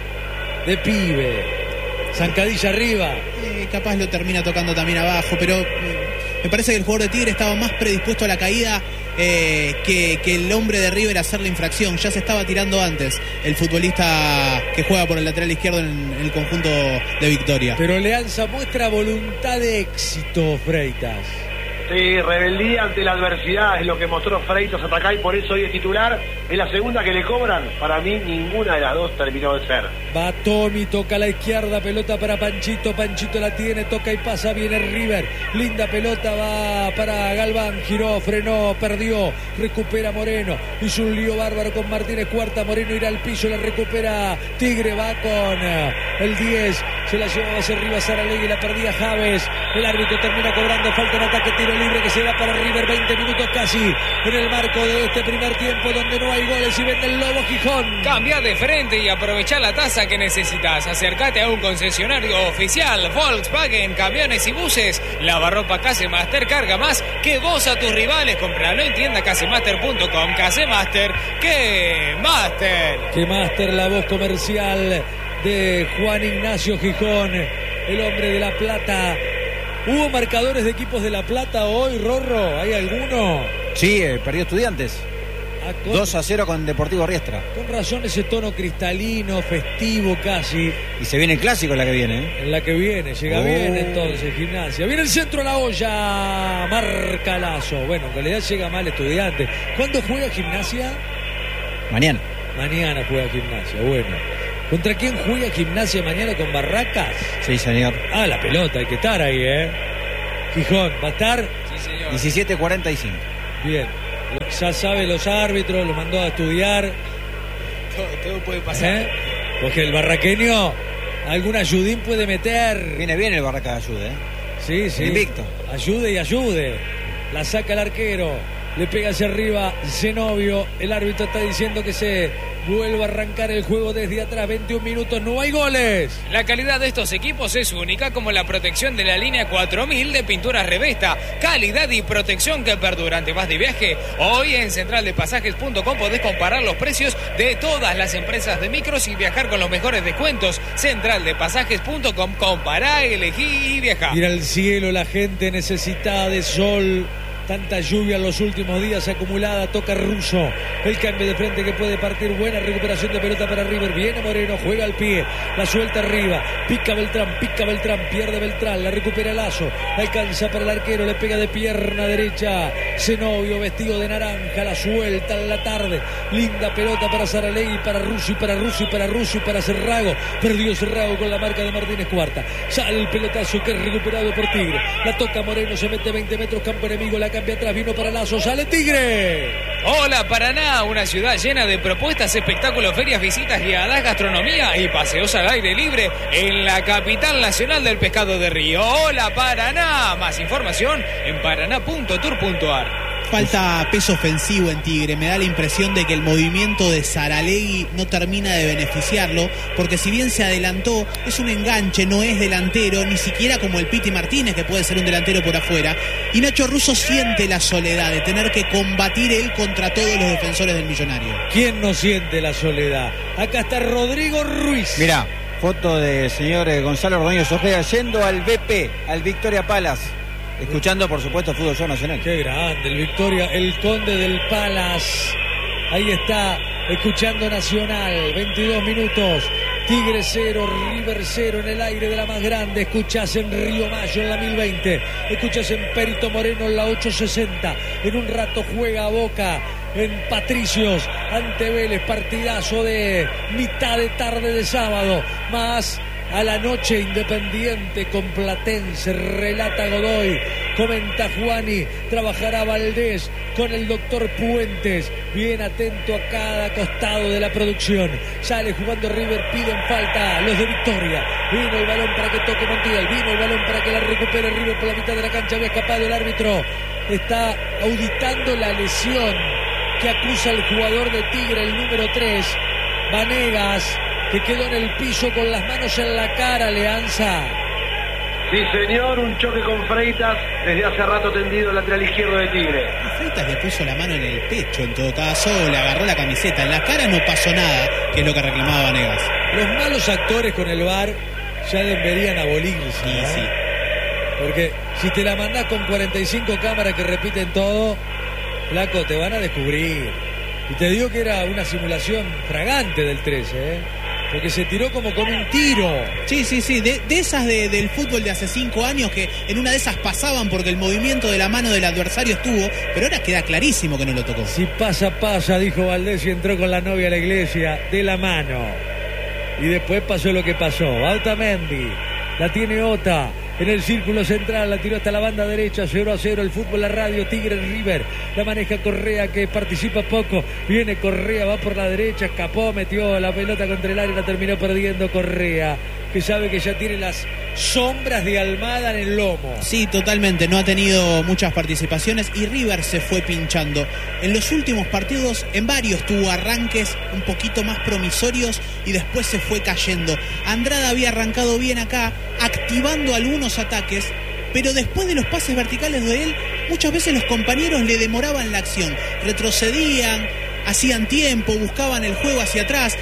De pibe. Zancadilla arriba. Eh, capaz lo termina tocando también abajo, pero eh, me parece que el jugador de Tigre estaba más predispuesto a la caída eh, que, que el hombre de River a hacer la infracción. Ya se estaba tirando antes el futbolista que juega por el lateral izquierdo en, en el conjunto de Victoria. Pero Leanza muestra voluntad de éxito, Freitas. Sí, rebeldía ante la adversidad es lo que mostró Freitas Atacá y por eso hoy es titular. Es la segunda que le cobran. Para mí ninguna de las dos terminó de ser. Va Tommy, toca a la izquierda, pelota para Panchito, Panchito la tiene, toca y pasa, viene River, linda pelota, va para Galván, giró, frenó, perdió, recupera Moreno, hizo un lío bárbaro con Martínez Cuarta, Moreno irá al piso, la recupera Tigre, va con el diez, se la llevaba hacia arriba Saralegui, la perdía Javes, el árbitro termina cobrando, falta un ataque, tiro libre que se va para River, veinte minutos casi en el marco de este primer tiempo donde no hay goles y vende el Lobo Gijón. Cambia de frente y aprovechar la tasa que necesitas. Acércate a un concesionario oficial Volkswagen, camiones y buses. Lavarropa Casemaster carga más que vos a tus rivales. Compralo en tienda casemaster punto com. Casemaster, ¡qué Master! ¡Qué Master! La voz comercial de Juan Ignacio Gijón, el hombre de La Plata. ¿Hubo marcadores de equipos de La Plata hoy, Rorro? ¿Hay alguno? Sí, eh, perdió Estudiantes. Ah, con, dos a cero con Deportivo Riestra. Con razón ese tono cristalino, festivo casi. Y se viene el clásico la que viene, ¿eh? En la que viene, llega oh. bien entonces, Gimnasia. Viene el centro a la olla, marca Lazo. Bueno, en realidad llega mal Estudiante. ¿Cuándo juega Gimnasia? Mañana. Mañana juega Gimnasia, bueno. ¿Contra quién juega Gimnasia mañana? ¿Con Barracas? Sí, señor. Ah, la pelota, hay que estar ahí, ¿eh? Gijón, ¿va a estar? Sí, señor. diecisiete cuarenta y cinco. Bien. Ya sabe los árbitros, lo mandó a estudiar. Todo, todo puede pasar. ¿Eh? Porque el barraqueño algún ayudín puede meter. Viene bien el Barracas de ayuda, ¿eh? Sí, sí. Invicto. Ayude y ayude. La saca el arquero. Le pega hacia arriba Zenobio. El árbitro está diciendo que se vuelva a arrancar el juego desde atrás. veintiún minutos, no hay goles. La calidad de estos equipos es única, como la protección de la línea cuatro mil de Pinturas Revesta. Calidad y protección que perdura. Ante vas de viaje, hoy en central de pasajes punto com podés comparar los precios de todas las empresas de micros y viajar con los mejores descuentos. central de pasajes punto com, compará, elegí y viajá. Mira al cielo, la gente necesitada de sol. Tanta lluvia en los últimos días acumulada. Toca Russo. El cambio de frente que puede partir. Buena recuperación de pelota para River. Viene Moreno. Juega al pie. La suelta arriba. Pica Beltrán. Pica Beltrán. Pierde Beltrán. La recupera Lazo. Alcanza para el arquero. Le pega de pierna derecha. Zenobio vestido de naranja. La suelta en la tarde. Linda pelota para Saralegui. Para Russo y para Russo y para Russo y para Cerrago. Perdió Cerrago con la marca de Martínez Cuarta. Sale el pelotazo que es recuperado por Tigre. La toca Moreno. Se mete veinte metros. Campo enemigo. La cambia atrás, vino para Lazo, sale Tigre. Hola Paraná, una ciudad llena de propuestas, espectáculos, ferias, visitas guiadas, gastronomía y paseos al aire libre en la capital nacional del pescado de río. Hola Paraná, más información en paraná punto tour punto ar. Falta peso ofensivo en Tigre. Me da la impresión de que el movimiento de Saralegui no termina de beneficiarlo, porque si bien se adelantó, es un enganche, no es delantero, ni siquiera como el Piti Martínez, que puede ser un delantero por afuera. Y Nacho Russo siente la soledad de tener que combatir él contra todos los defensores del Millonario. ¿Quién no siente la soledad? Acá está Rodrigo Ruiz. Mirá, foto del señor Gonzalo Ordóñez Ojeda yendo al B P, al Victoria Palace. Escuchando, por supuesto, Fútbol Show Nacional. Qué grande, el Victoria, el Conde del Palace. Ahí está, escuchando Nacional. veintidós minutos. Tigre cero, River cero en el aire de la más grande. Escuchás en Río Mayo en la mil veinte. Escuchás en Perito Moreno en la ochocientos sesenta. En un rato juega a Boca en Patricios ante Vélez. Partidazo de mitad de tarde de sábado. Más a la noche Independiente con Platense, relata Godoy, comenta Juani, trabajará Valdés con el doctor Puentes, bien atento a cada costado de la producción. Sale jugando River, piden falta los de Victoria. Vino el balón para que toque Montiel, vino el balón para que la recupere River por la mitad de la cancha, había escapado el árbitro. Está auditando la lesión que acusa el jugador de Tigre, el número tres, Vanegas, que quedó en el piso con las manos en la cara, Leanza. Sí, señor, un choque con Freitas desde hace rato tendido el lateral izquierdo de Tigre. A Freitas le puso la mano en el pecho, en todo caso, le agarró la camiseta. En la cara no pasó nada, que es lo que reclamaba Vanegas. Los malos actores con el V A R ya deberían abolirse. Sí, ¿no? sí. Porque si te la mandás con cuarenta y cinco cámaras que repiten todo, flaco, te van a descubrir. Y te digo que era una simulación fragante del trece, ¿eh? Porque se tiró como con un tiro. Sí, sí, sí, de, de esas de, del fútbol de hace cinco años que en una de esas pasaban porque el movimiento de la mano del adversario estuvo, pero ahora queda clarísimo que no lo tocó. Si pasa, pasa, dijo Valdés y entró con la novia a la iglesia de la mano. Y después pasó lo que pasó. Altamendi, la tiene Ota. En el círculo central, la tiró hasta la banda derecha, cero a cero, el fútbol, la radio, Tigre River, la maneja Correa, que participa poco, viene Correa, va por la derecha, escapó, metió la pelota contra el área y la terminó perdiendo Correa, que sabe que ya tiene las sombras de Almada en el lomo. Sí, totalmente, no ha tenido muchas participaciones y River se fue pinchando. En los últimos partidos, en varios tuvo arranques un poquito más promisorios y después se fue cayendo. Andrada había arrancado bien acá, activando algunos ataques, pero después de los pases verticales de él, muchas veces los compañeros le demoraban la acción, retrocedían, hacían tiempo, buscaban el juego hacia atrás.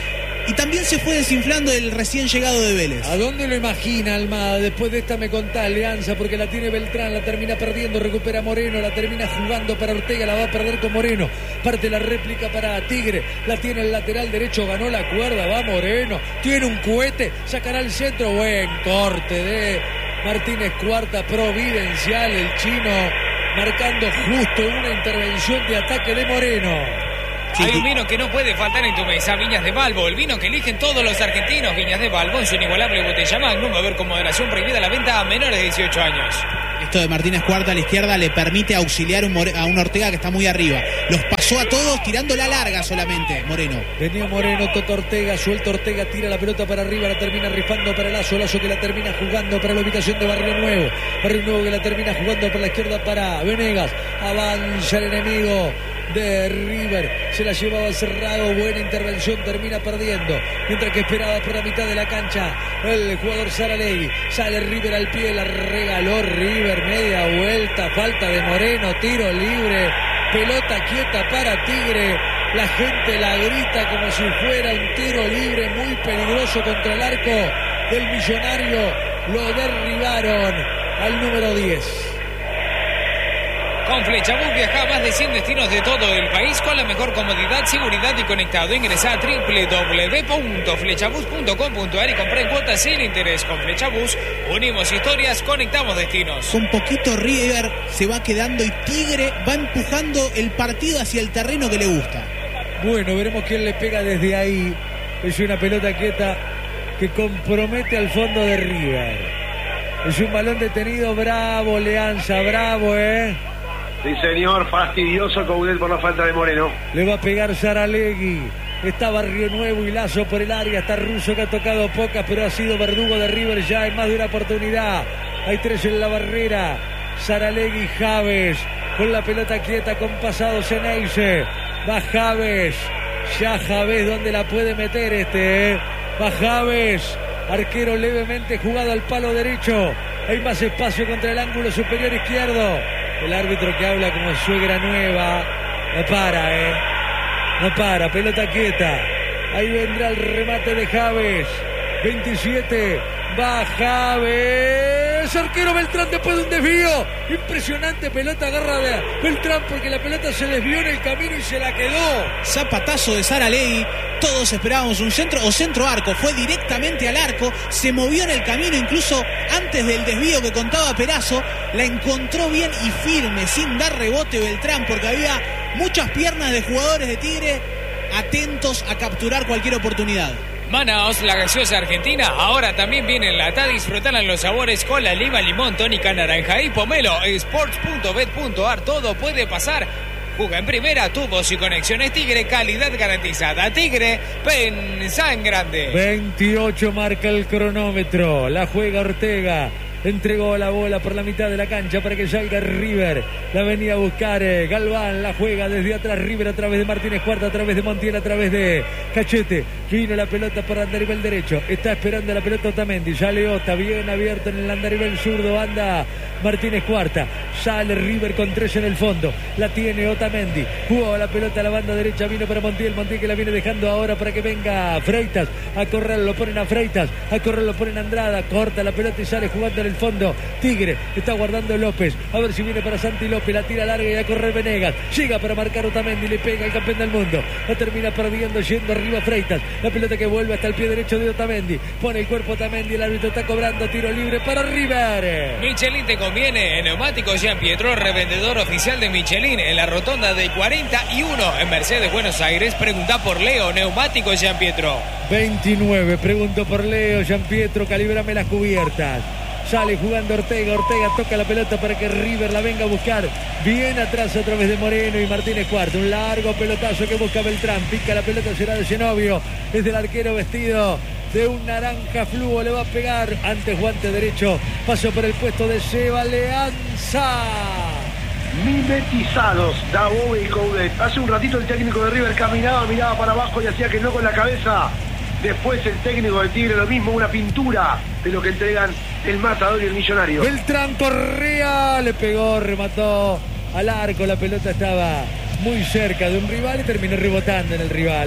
Y también se fue desinflando el recién llegado de Vélez. ¿A dónde lo imagina Almada? Después de esta me contá Alianza, porque la tiene Beltrán, la termina perdiendo, recupera Moreno, la termina jugando para Ortega, la va a perder con Moreno. Parte la réplica para Tigre, la tiene el lateral derecho, ganó la cuerda, va Moreno, tiene un cohete, sacará el centro, buen corte de Martínez Cuarta, providencial el chino, marcando justo una intervención de ataque de Moreno. Hay un vino que no puede faltar en tu mesa, Viñas de Balbo, el vino que eligen todos los argentinos. Viñas de Balbo en su inigualable botella Magnum, a ver con moderación, prohibida la venta a menores de dieciocho años. Esto de Martínez Cuarta a la izquierda le permite auxiliar un More- a un Ortega que está muy arriba. Los pasó a todos tirando la larga solamente, Moreno. Venía Moreno, Toto Ortega, suelta Ortega, tira la pelota para arriba, la termina rifando para Lazo, Lazo que la termina jugando para la ubicación de Barrio Nuevo. Barrio Nuevo que la termina jugando por la izquierda para Venegas. Avanza el enemigo de River, se la llevaba cerrado, buena intervención, termina perdiendo, mientras que esperaba por la mitad de la cancha el jugador Saralegui, sale River al pie, la regaló River, media vuelta, falta de Moreno, tiro libre, pelota quieta para Tigre, la gente la grita como si fuera un tiro libre muy peligroso contra el arco del Millonario, lo derribaron al número diez. Con Flechabús viaja a más de cien destinos de todo el país con la mejor comodidad, seguridad y conectado. Ingresa a doble u doble u doble u punto flechabús punto com punto a r y compra en cuotas sin interés. Con Flechabús unimos historias, conectamos destinos. Con poquito River se va quedando y Tigre va empujando el partido hacia el terreno que le gusta. Bueno, veremos quién le pega desde ahí. Es una pelota quieta que compromete al fondo de River. Es un balón detenido, bravo Leanza, bravo, eh. Sí, señor, fastidioso Coudet por la falta de Moreno. Le va a pegar Saralegui. Está Barrio Nuevo y Lazo por el área. Está Russo que ha tocado pocas, pero ha sido verdugo de River ya en más de una oportunidad. Hay tres en la barrera. Saralegui, Javes. Con la pelota quieta, con pasado Ceneice. Va Javes. Ya Javes, ¿dónde la puede meter este? Eh? Va Javes. Arquero levemente jugado al palo derecho. Hay más espacio contra el ángulo superior izquierdo. El árbitro que habla como suegra nueva. No para, eh. No para, pelota quieta. Ahí vendrá el remate de Javes. veintisiete. Va Javes. Arquero Beltrán después de un desvío. Impresionante pelota, agarra de Beltrán porque la pelota se desvió en el camino y se la quedó. Zapatazo de Saralegui. Todos esperábamos un centro o centro arco. Fue directamente al arco. Se movió en el camino incluso antes del desvío que contaba Perazo. La encontró bien y firme, sin dar rebote Beltrán, porque había muchas piernas de jugadores de Tigre atentos a capturar cualquier oportunidad. Manaos, la gaseosa argentina, ahora también viene enlatada. Disfrutarán los sabores cola, lima, limón, tónica, naranja y pomelo. Sports punto bet punto a r, todo puede pasar. Juega en primera, tubos y conexiones Tigre, calidad garantizada. Tigre, pensá en grande. veintiocho marca el cronómetro, la juega Ortega. Entregó la bola por la mitad de la cancha para que salga River. La venía a buscar eh, Galván. La juega desde atrás River a través de Martínez Cuarta, a través de Montiel, a través de Cachete. Vino la pelota por andarivel derecho. Está esperando la pelota Otamendi. Sale Ota, bien abierto en el andarivel zurdo. Anda Martínez Cuarta. Sale River con tres en el fondo. La tiene Otamendi. Jugó la pelota a la banda derecha. Vino para Montiel. Montiel que la viene dejando ahora para que venga Freitas. A correr lo ponen a Freitas. A correr lo ponen a Andrada. Corta la pelota y sale jugando en el fondo. Tigre está guardando López. A ver si viene para Santi López. La tira larga y a correr Venegas. Llega para marcar Otamendi. Le pega al campeón del mundo. La termina perdiendo yendo arriba Freitas. La pelota que vuelve hasta el pie derecho de Otamendi. Pone el cuerpo Otamendi. El árbitro está cobrando tiro libre para River. Michelin te conviene. En Neumáticos Jean Pietro, revendedor oficial de Michelin en la rotonda de cuarenta y uno en Mercedes, Buenos Aires. Pregunta por Leo. Neumáticos Jean Pietro. veintinueve. Pregunto por Leo. Jean Pietro, calibrame las cubiertas. Sale jugando Ortega. Ortega toca la pelota para que River la venga a buscar. Bien atrás a través de Moreno y Martínez Cuarto. Un largo pelotazo que busca Beltrán. Pica la pelota, será de Zenobio. Es del arquero vestido de un naranja fluo. Le va a pegar. Antes guante derecho. Paso por el puesto de Seba Leanza. Mimetizados Dabove y Coudet. Hace un ratito el técnico de River caminaba, miraba para abajo y hacía que no con la cabeza. Después el técnico de Tigre lo mismo, una pintura de lo que entregan el Matador y el Millonario. Beltrán Correa le pegó, remató al arco. La pelota estaba muy cerca de un rival y terminó rebotando en el rival.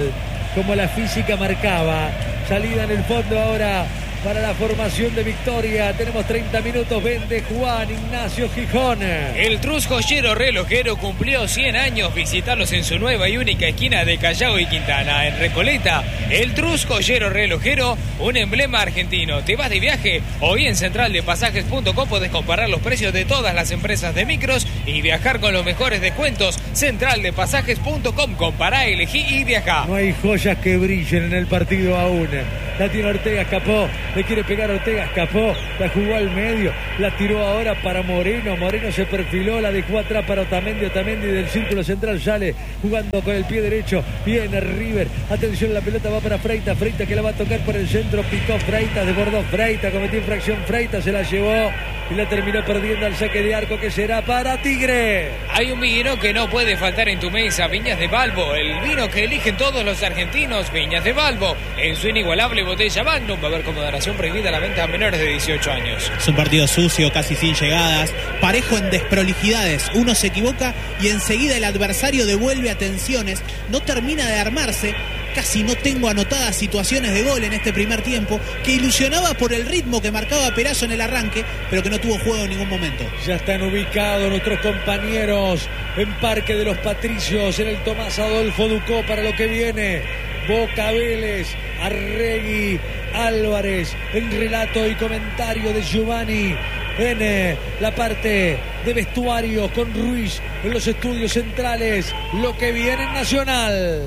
como la física marcaba. Salida en el fondo ahora para la formación de Victoria. Tenemos treinta minutos. Vende Juan Ignacio Gijón. El Trus Joyero Relojero cumplió cien años. Visitarlos en su nueva y única esquina de Callao y Quintana, en Recoleta. El Trus Joyero Relojero, un emblema argentino. ¿Te vas de viaje? Hoy en central de pasajes punto com podés comparar los precios de todas las empresas de micros y viajar con los mejores descuentos. central de pasajes punto com. Compará, elegí y viajá. No hay joyas que brillen en el partido aún. La tiene Ortega, escapó. Le quiere pegar Ortega, escapó. La jugó al medio. La tiró ahora para Moreno. Moreno se perfiló. La dejó atrás para Otamendi. Otamendi del círculo central sale jugando con el pie derecho. Viene River. Atención, la pelota va para Freitas. Freitas que la va a tocar por el centro. Picó Freitas, desbordó Freitas. Cometió infracción Freitas. Se la llevó y la terminó perdiendo al saque de arco, que será para Tigre. Hay un vino que no puede faltar en tu mesa. Viñas de Balbo. El vino que eligen todos los argentinos. Viñas de Balbo. En su inigualable botella Magnum. Va a haber con moderación prohibida la venta a menores de dieciocho años. Es un partido sucio, casi sin llegadas, parejo en desprolijidades. Uno se equivoca y enseguida el adversario devuelve atenciones. No termina de armarse. Casi no tengo anotadas situaciones de gol en este primer tiempo, que ilusionaba por el ritmo que marcaba Perazo en el arranque, pero que no tuvo juego en ningún momento. Ya están ubicados nuestros compañeros en Parque de los Patricios, en el Tomás Adolfo Ducó, para lo que viene. Boca Vélez, Arregui, Álvarez, en relato y comentario de Giovanni. En eh, la parte de vestuario con Ruiz en los estudios centrales. Lo que viene en Nacional.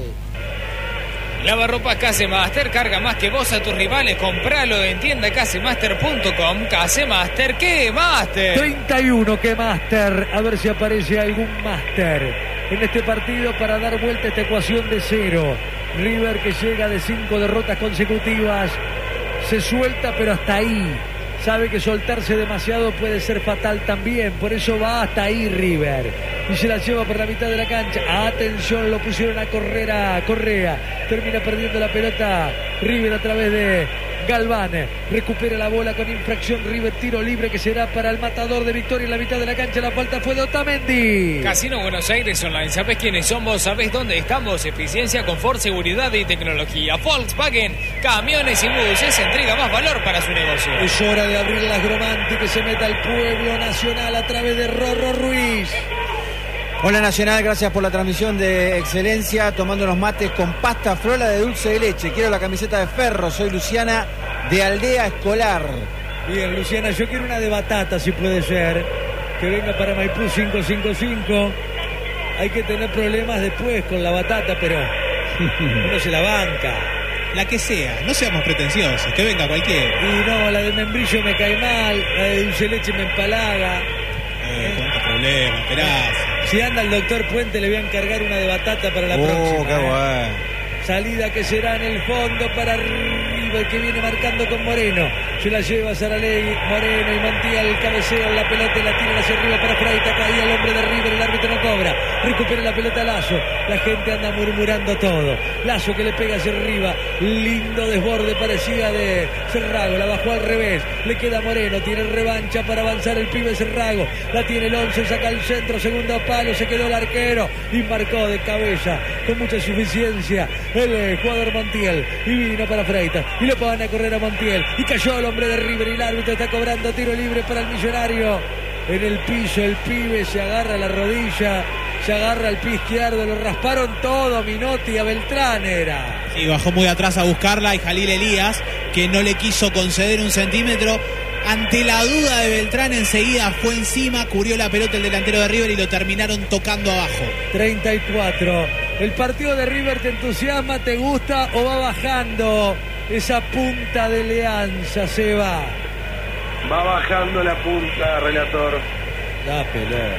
Lavarropas Casemaster, carga más que vos a tus rivales. Compralo en tienda casemaster punto com. Casemaster, ¿qué Master? treinta y uno, ¿qué Master? A ver si aparece algún Master en este partido para dar vuelta a esta ecuación de cero. River, que llega de cinco derrotas consecutivas, se suelta, pero hasta ahí. Sabe que soltarse demasiado puede ser fatal también. Por eso va hasta ahí River. Y se la lleva por la mitad de la cancha. Atención, lo pusieron a correr a Correa. Termina perdiendo la pelota River a través de Galván. Recupera la bola con infracción River. Tiro libre que será para el matador de Victoria en la mitad de la cancha. La falta fue de Otamendi. Casino Buenos Aires Online. ¿Sabés quiénes somos? ¿Sabés dónde estamos? Eficiencia, confort, seguridad y tecnología. Volkswagen, camiones y buses. Entrega más valor para su negocio. Es hora de abrir las Gromanti, que se meta al pueblo nacional a través de Rorro Ruiz. Hola Nacional, gracias por la transmisión de excelencia, tomando unos mates con pasta frola de dulce de leche. Quiero la camiseta de Ferro, soy Luciana de Aldea Escolar. Bien, Luciana, yo quiero una de batata, si puede ser, que venga para Maipú cinco cinco cinco. Hay que tener problemas después con la batata, pero uno se la banca. La que sea, no seamos pretenciosos, que venga cualquiera. Y no, la de membrillo me cae mal, la de dulce de leche me empalaga. Eh, ¿Cuántos problemas? Esperás. Si anda el doctor Puente, le voy a encargar una de batata para la oh, próxima. Qué ¿eh? bueno. Salida que será en el fondo para River, que viene marcando con Moreno. Se la lleva Saralegui, Moreno y Montiel cabecean la pelota y la tiran hacia arriba para Freitas. Caía el hombre de River, el árbitro no cobra. Recupera la pelota Lazo. La gente anda murmurando todo. Lazo que le pega hacia arriba. Lindo desborde, parecía de Cerrago. La bajó al revés. Le queda Moreno. Tiene revancha para avanzar el pibe Cerrago. La tiene el once, saca el centro, segundo palo. Se quedó el arquero y marcó de cabeza con mucha suficiencia el jugador Montiel. Y vino para Freitas. Y le van a correr a Montiel. Y cayó el hombre de River y el árbitro está cobrando tiro libre para el Millonario. En el piso el pibe se agarra la rodilla, se agarra el pie izquierdo, lo rasparon todo. Minotti a Beltrán era. Sí, bajó muy atrás a buscarla y Jalil Elías, que no le quiso conceder un centímetro. Ante la duda de Beltrán, enseguida fue encima, cubrió la pelota el delantero de River y lo terminaron tocando abajo. treinta y cuatro. ¿El partido de River te entusiasma, te gusta o va bajando esa punta de Leanza, Seba? Va bajando la punta, relator. La pelota.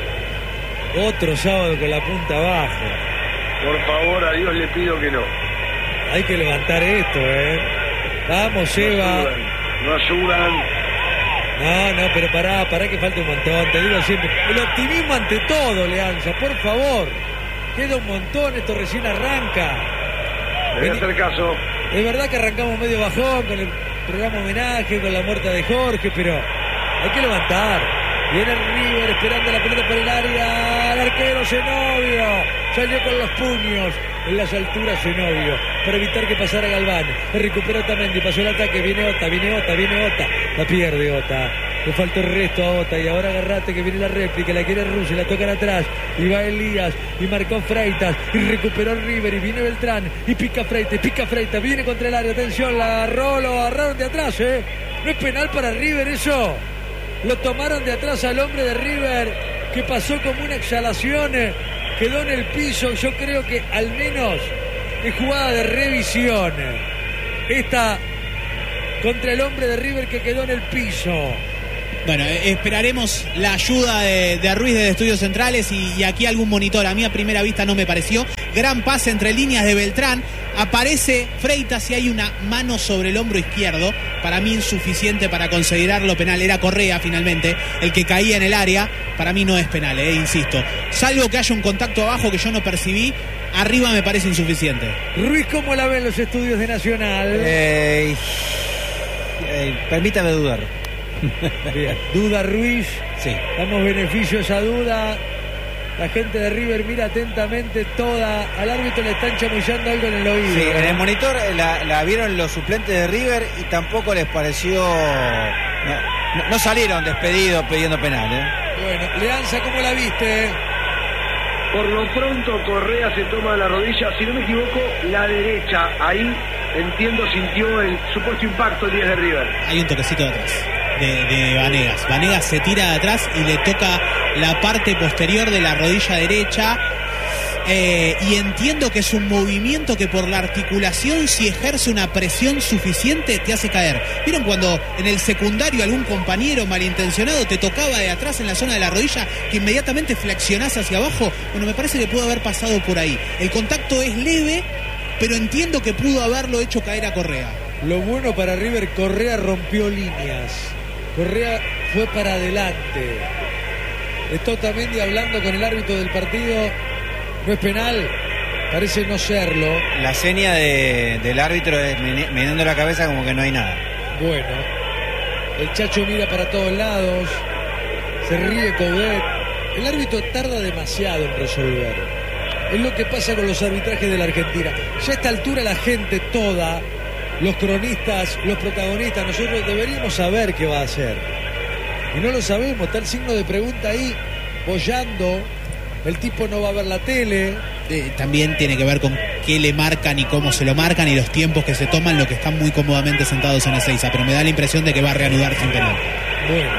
Otro sábado con la punta abajo. Por favor, a Dios le pido que no. Hay que levantar esto, ¿eh? Vamos, Seba. No ayudan. No, no, pero pará, pará que falta un montón. Te digo siempre. El optimismo ante todo, Leanza, por favor. Queda un montón, esto recién arranca. Le voy a hacer caso. Es verdad que arrancamos medio bajón con el programa homenaje, con la muerte de Jorge, pero hay que levantar. Viene River esperando la pelota por el área. El arquero Zenobio. Salió con los puños en las alturas Zenobio para evitar que pasara Galván. Recuperó Otamendi, pasó el ataque, viene Ota, viene Ota, viene Ota. La pierde Ota. Le faltó el resto a Ota y ahora agarrate que viene la réplica, la quiere Russo, la tocan atrás y va Elías y marcó Freitas y recuperó River y viene Beltrán y pica Freitas, pica Freitas, viene contra el área, atención, la agarró, lo agarraron de atrás, ¿eh? ¿No es penal para River eso? Lo tomaron de atrás al hombre de River que pasó como una exhalación, quedó en el piso, yo creo que al menos es jugada de revisión. Esta contra el hombre de River que quedó en el piso. Bueno, eh, esperaremos la ayuda de, de Ruiz desde Estudios Centrales y, y aquí algún monitor. A mí a primera vista no me pareció. Gran pase entre líneas de Beltrán. Aparece Freitas y hay una mano sobre el hombro izquierdo. Para mí insuficiente para considerarlo penal. Era Correa finalmente el que caía en el área. Para mí no es penal, eh, insisto. Salvo que haya un contacto abajo que yo no percibí. Arriba me parece insuficiente. Ruiz, ¿cómo la ven los estudios de Nacional? Eh, eh, permítame dudar. Bien. Duda Ruiz. Sí. Damos beneficio a esa duda. La gente de River mira atentamente toda. Al árbitro le están chamullando algo en el oído. Sí, en el monitor la, la vieron los suplentes de River y tampoco les pareció. No, no, no salieron despedidos pidiendo penal, ¿eh? Bueno, Leanza, ¿cómo la viste? Por lo pronto Correa se toma la rodilla, si no me equivoco, la derecha. Ahí, entiendo, sintió el supuesto impacto el diez de River. Hay un toquecito de atrás de, de Vanegas. Vanegas se tira de atrás y le toca la parte posterior de la rodilla derecha. Eh, y entiendo que es un movimiento que por la articulación, si ejerce una presión suficiente, te hace caer. ¿Vieron cuando en el secundario algún compañero malintencionado te tocaba de atrás en la zona de la rodilla, que inmediatamente flexionás hacia abajo? Bueno, me parece que pudo haber pasado por ahí. El contacto es leve, pero entiendo que pudo haberlo hecho caer a Correa. Lo bueno para River, Correa rompió líneas. Correa fue para adelante. Está Otamendi hablando con el árbitro del partido. No es penal, parece no serlo. La seña de, del árbitro es meneando la cabeza como que no hay nada. Bueno, el Chacho mira para todos lados, se ríe Coudet. El árbitro tarda demasiado en resolver. Es lo que pasa con los arbitrajes de la Argentina. Ya a esta altura la gente toda, los cronistas, los protagonistas, nosotros deberíamos saber qué va a hacer. Y no lo sabemos, está el signo de pregunta ahí, bollando. El tipo no va a ver la tele. Eh, también tiene que ver con qué le marcan y cómo se lo marcan y los tiempos que se toman, lo que están muy cómodamente sentados en Ezeiza. Pero me da la impresión de que va a reanudar sin penal. Bueno.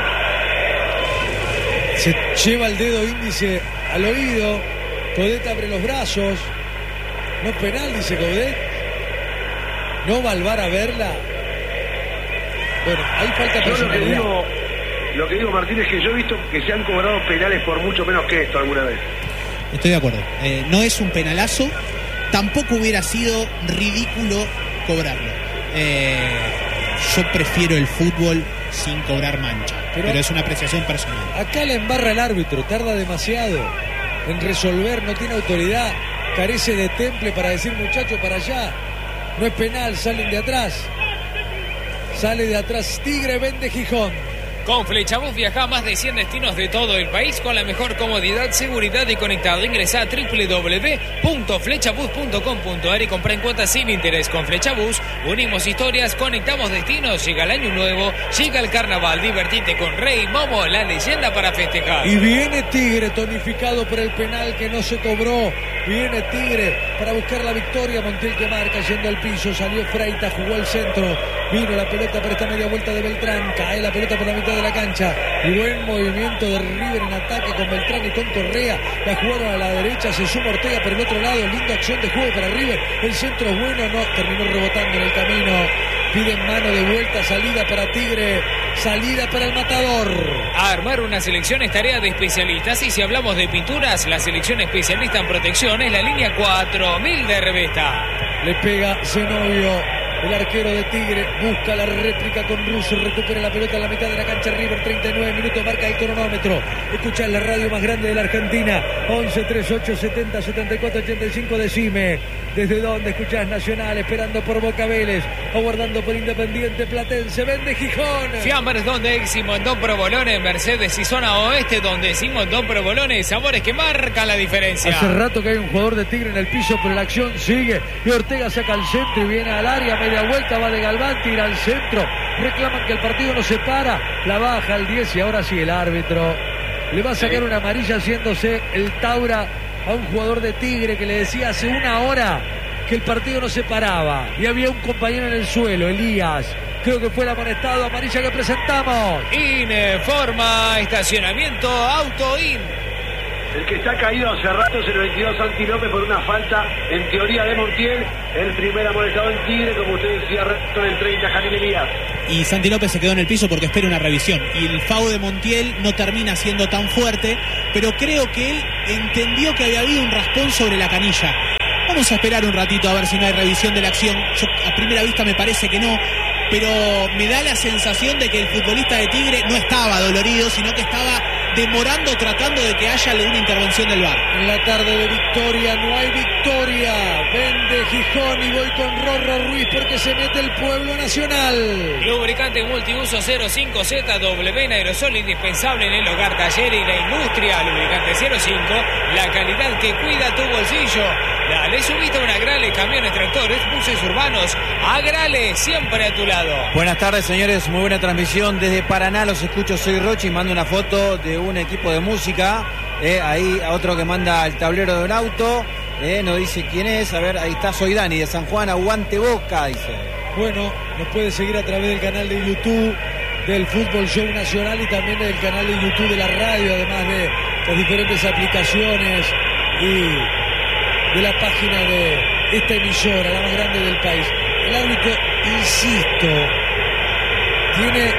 Se lleva el dedo índice al oído. Coudet abre los brazos. No penal, dice Coudet. No va al V A R a verla. Bueno, ahí falta personalidad. Lo que digo, Martín, es que yo he visto que se han cobrado penales por mucho menos que esto alguna vez. Estoy de acuerdo. Eh, no es un penalazo. Tampoco hubiera sido ridículo cobrarlo. Eh, yo prefiero el fútbol sin cobrar mancha. Pero, pero es una apreciación personal. Acá la embarra el árbitro. Tarda demasiado en resolver. No tiene autoridad. Carece de temple para decir, muchacho, para allá. No es penal. Salen de atrás. Sale de atrás Tigre, vende Gijón. Con Flechabús viaja a más de cien destinos de todo el país con la mejor comodidad, seguridad y conectado. Ingresa a doble u doble u doble u punto flechabús punto com punto a r y compra en cuotas sin interés. Con Flechabús unimos historias, conectamos destinos. Llega el año nuevo, llega el carnaval. Divertite con Rey Momo, la leyenda para festejar. Y viene Tigre tonificado por el penal que no se cobró. Viene Tigre para buscar la victoria. Montiel que marca, yendo al piso. Salió Freitas, jugó al centro. Vino la pelota para esta media vuelta de Beltrán. Cae la pelota por la mitad de la cancha. Y buen movimiento de River en ataque con Beltrán y con Correa. La jugaron a la derecha. Se suma Ortega por el otro lado. Linda acción de juego para River. El centro es bueno. No, terminó rebotando en el camino. Piden mano de vuelta. Salida para Tigre. Salida para el Matador. A armar una selección es tarea de especialistas. Y si hablamos de pinturas, la selección especialista en protección es la línea cuatro mil de Revesta. Le pega Zenobio. El arquero de Tigre busca la réplica con Russo, recupera la pelota en la mitad de la cancha. River, treinta y nueve minutos, marca el cronómetro. Escuchá la radio más grande de la Argentina, once treinta y ocho setenta setenta y cuatro ochenta y cinco. Decime, ¿desde dónde escuchás Nacional? Esperando por Boca Vélez, aguardando por Independiente Platense, vende Gijón. Fiambres donde Eximo, en Don Provolone, Mercedes y zona oeste, donde decimos Don Provolone, sabores que marcan la diferencia. Hace rato que hay un jugador de Tigre en el piso, pero la acción sigue. Y Ortega saca al centro y viene al área, media vuelta, va de Galván, tira al centro. Reclaman que el partido no se para, la baja al diez y ahora sí el árbitro le va a sacar una amarilla haciéndose el Taura a un jugador de Tigre que le decía hace una hora que el partido no se paraba y había un compañero en el suelo, Elías. Creo que fue el amonestado, amarilla que presentamos. Informa estacionamiento Autoin. El que está caído hace rato es el veintidós Santi López por una falta en teoría de Montiel. El primer amonestado en Tigre, como usted decía, resto del treinta, Jalil Elías. Y Santi López se quedó en el piso porque espera una revisión. Y el foul de Montiel no termina siendo tan fuerte, pero creo que él entendió que había habido un raspón sobre la canilla. Vamos a esperar un ratito a ver si no hay revisión de la acción. Yo a primera vista me parece que no, pero me da la sensación de que el futbolista de Tigre no estaba dolorido, sino que estaba demorando, tratando de que haya alguna intervención del V A R. En la tarde de victoria, no hay victoria. Vende Gijón y voy con Rorro Ruiz porque se mete el pueblo nacional. Lubricante multiuso cero cinco Z W en aerosol, indispensable en el hogar, taller y la industria. Lubricante cero cinco, la calidad que cuida tu bolsillo. Dale subiste a una Agrale, camiones, tractores, buses urbanos. Agrale, siempre a tu lado. Buenas tardes, señores, muy buena transmisión desde Paraná. Los escucho, soy Rochi y mando una foto de un equipo de música. Eh, ahí a otro que manda el tablero de un auto. Eh, no dice quién es. A ver, ahí está, soy Dani de San Juan, aguante Boca, dice. Bueno, nos puede seguir a través del canal de YouTube del Fútbol Show Nacional y también del canal de YouTube de la radio, además de las diferentes aplicaciones y de la página de esta emisora, la más grande del país. El árbitro, insisto, tiene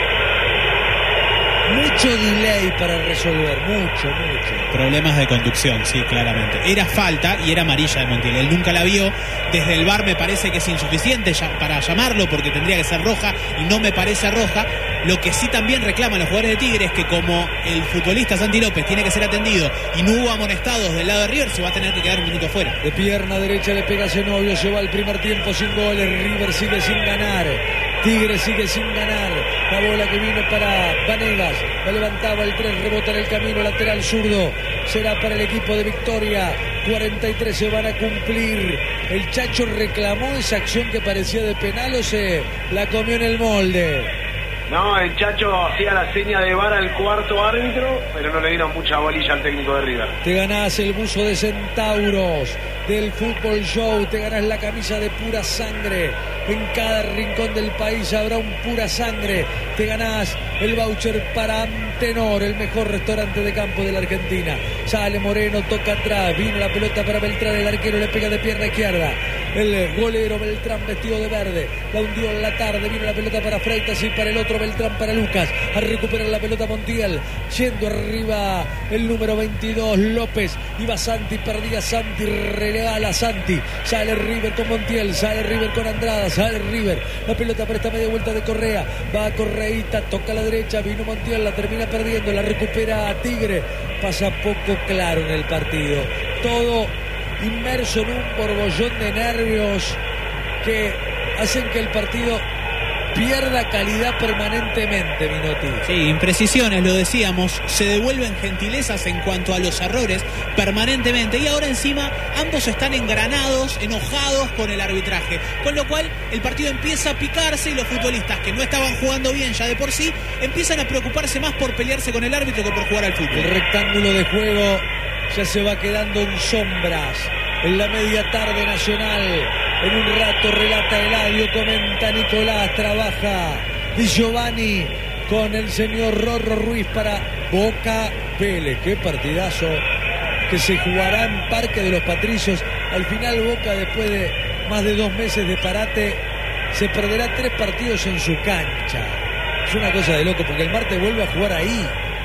mucho delay para resolver, mucho, mucho. Problemas de conducción, sí, claramente. Era falta y era amarilla de Montiel. Él nunca la vio. Desde el V A R me parece que es insuficiente para llamarlo porque tendría que ser roja y no me parece roja. Lo que sí también reclaman los jugadores de Tigre es que como el futbolista Santi López tiene que ser atendido y no hubo amonestados del lado de River, se va a tener que quedar un minuto fuera. De pierna derecha le pega Zenobio, se va el primer tiempo sin goles. River sigue sin ganar. Tigre sigue sin ganar. La bola que viene para Vanegas. La levantaba el tres, rebota en el camino, lateral zurdo. Será para el equipo de Victoria. cuarenta y tres se van a cumplir. El Chacho reclamó esa acción que parecía de penal o se la comió en el molde. No, el Chacho hacía la seña de V A R al cuarto árbitro, pero no le dieron mucha bolilla al técnico de River. Te ganás el buzo de Centauros del Fútbol Show, te ganás la camisa de Pura Sangre. En cada rincón del país habrá un Pura Sangre. Te ganás el voucher para Antenor, el mejor restaurante de campo de la Argentina. Sale Moreno, toca atrás, vino la pelota para Beltrán, el arquero le pega de pierna izquierda. El golero Beltrán vestido de verde, la hundió en la tarde, vino la pelota para Freitas y para el otro Beltrán para Lucas. A recuperar la pelota Montiel, yendo arriba el número veintidós López. Iba Santi, perdía Santi, regala Santi. Sale River con Montiel, sale River con Andrada, sale River. La pelota para esta media vuelta de Correa, va a Correita, toca a la derecha, vino Montiel, la termina perdiendo, la recupera a Tigre. Pasa poco claro en el partido. Todo inmerso en un borbollón de nervios que hacen que el partido pierda calidad permanentemente, Minotti. Sí, imprecisiones, lo decíamos, se devuelven gentilezas en cuanto a los errores permanentemente y ahora encima ambos están engranados, enojados con el arbitraje, con lo cual el partido empieza a picarse y los futbolistas que no estaban jugando bien ya de por sí empiezan a preocuparse más por pelearse con el árbitro que por jugar al fútbol. El rectángulo de juego ya se va quedando en sombras en la media tarde nacional. En un rato relata Eladio, comenta Nicolás, trabaja Di Giovanni con el señor Rorro Ruiz para Boca Vélez. Qué partidazo que se jugará en Parque de los Patricios. Al final Boca, después de más de dos meses de parate, se perderá tres partidos en su cancha. Es una cosa de loco porque el martes vuelve a jugar ahí.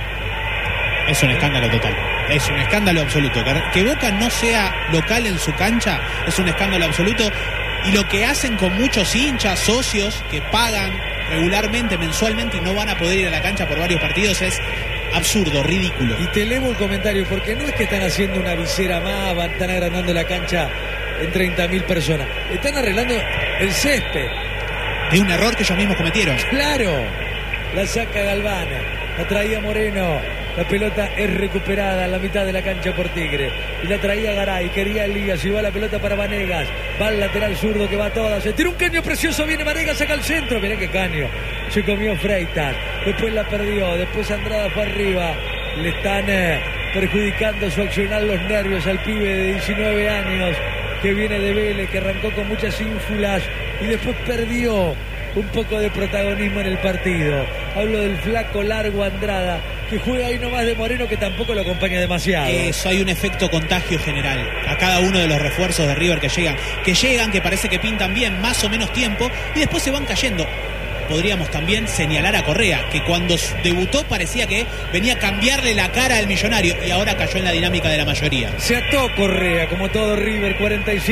Es un escándalo total. Es un escándalo absoluto. Que Boca no sea local en su cancha es un escándalo absoluto. Y lo que hacen con muchos hinchas, socios, que pagan regularmente, mensualmente, y no van a poder ir a la cancha por varios partidos, es absurdo, ridículo. Y te elevo el comentario, porque no es que están haciendo una visera más, van, están agrandando la cancha en treinta mil personas. Están arreglando el césped. De un error que ellos mismos cometieron. Claro. La saca Galván, la traía Moreno. La pelota es recuperada en la mitad de la cancha por Tigre. Y la traía Garay, quería Elías, y va la pelota para Vanegas. Va al lateral zurdo que va toda. Se tira un caño precioso, viene Vanegas, saca el centro. Mirá qué caño. Se comió Freitas. Después la perdió. Después Andrada fue arriba. Le están eh, perjudicando su accionar los nervios al pibe de diecinueve años que viene de Vélez, que arrancó con muchas ínfulas y después perdió un poco de protagonismo en el partido. Hablo del flaco largo Andrada, que juega ahí nomás de Moreno, que tampoco lo acompaña demasiado. Eso, hay un efecto contagio general a cada uno de los refuerzos de River que llegan, que llegan, que parece que pintan bien más o menos tiempo y después se van cayendo. Podríamos también señalar a Correa, que cuando debutó parecía que venía a cambiarle la cara al Millonario y ahora cayó en la dinámica de la mayoría. Se ató Correa, como todo River, cuarenta y cinco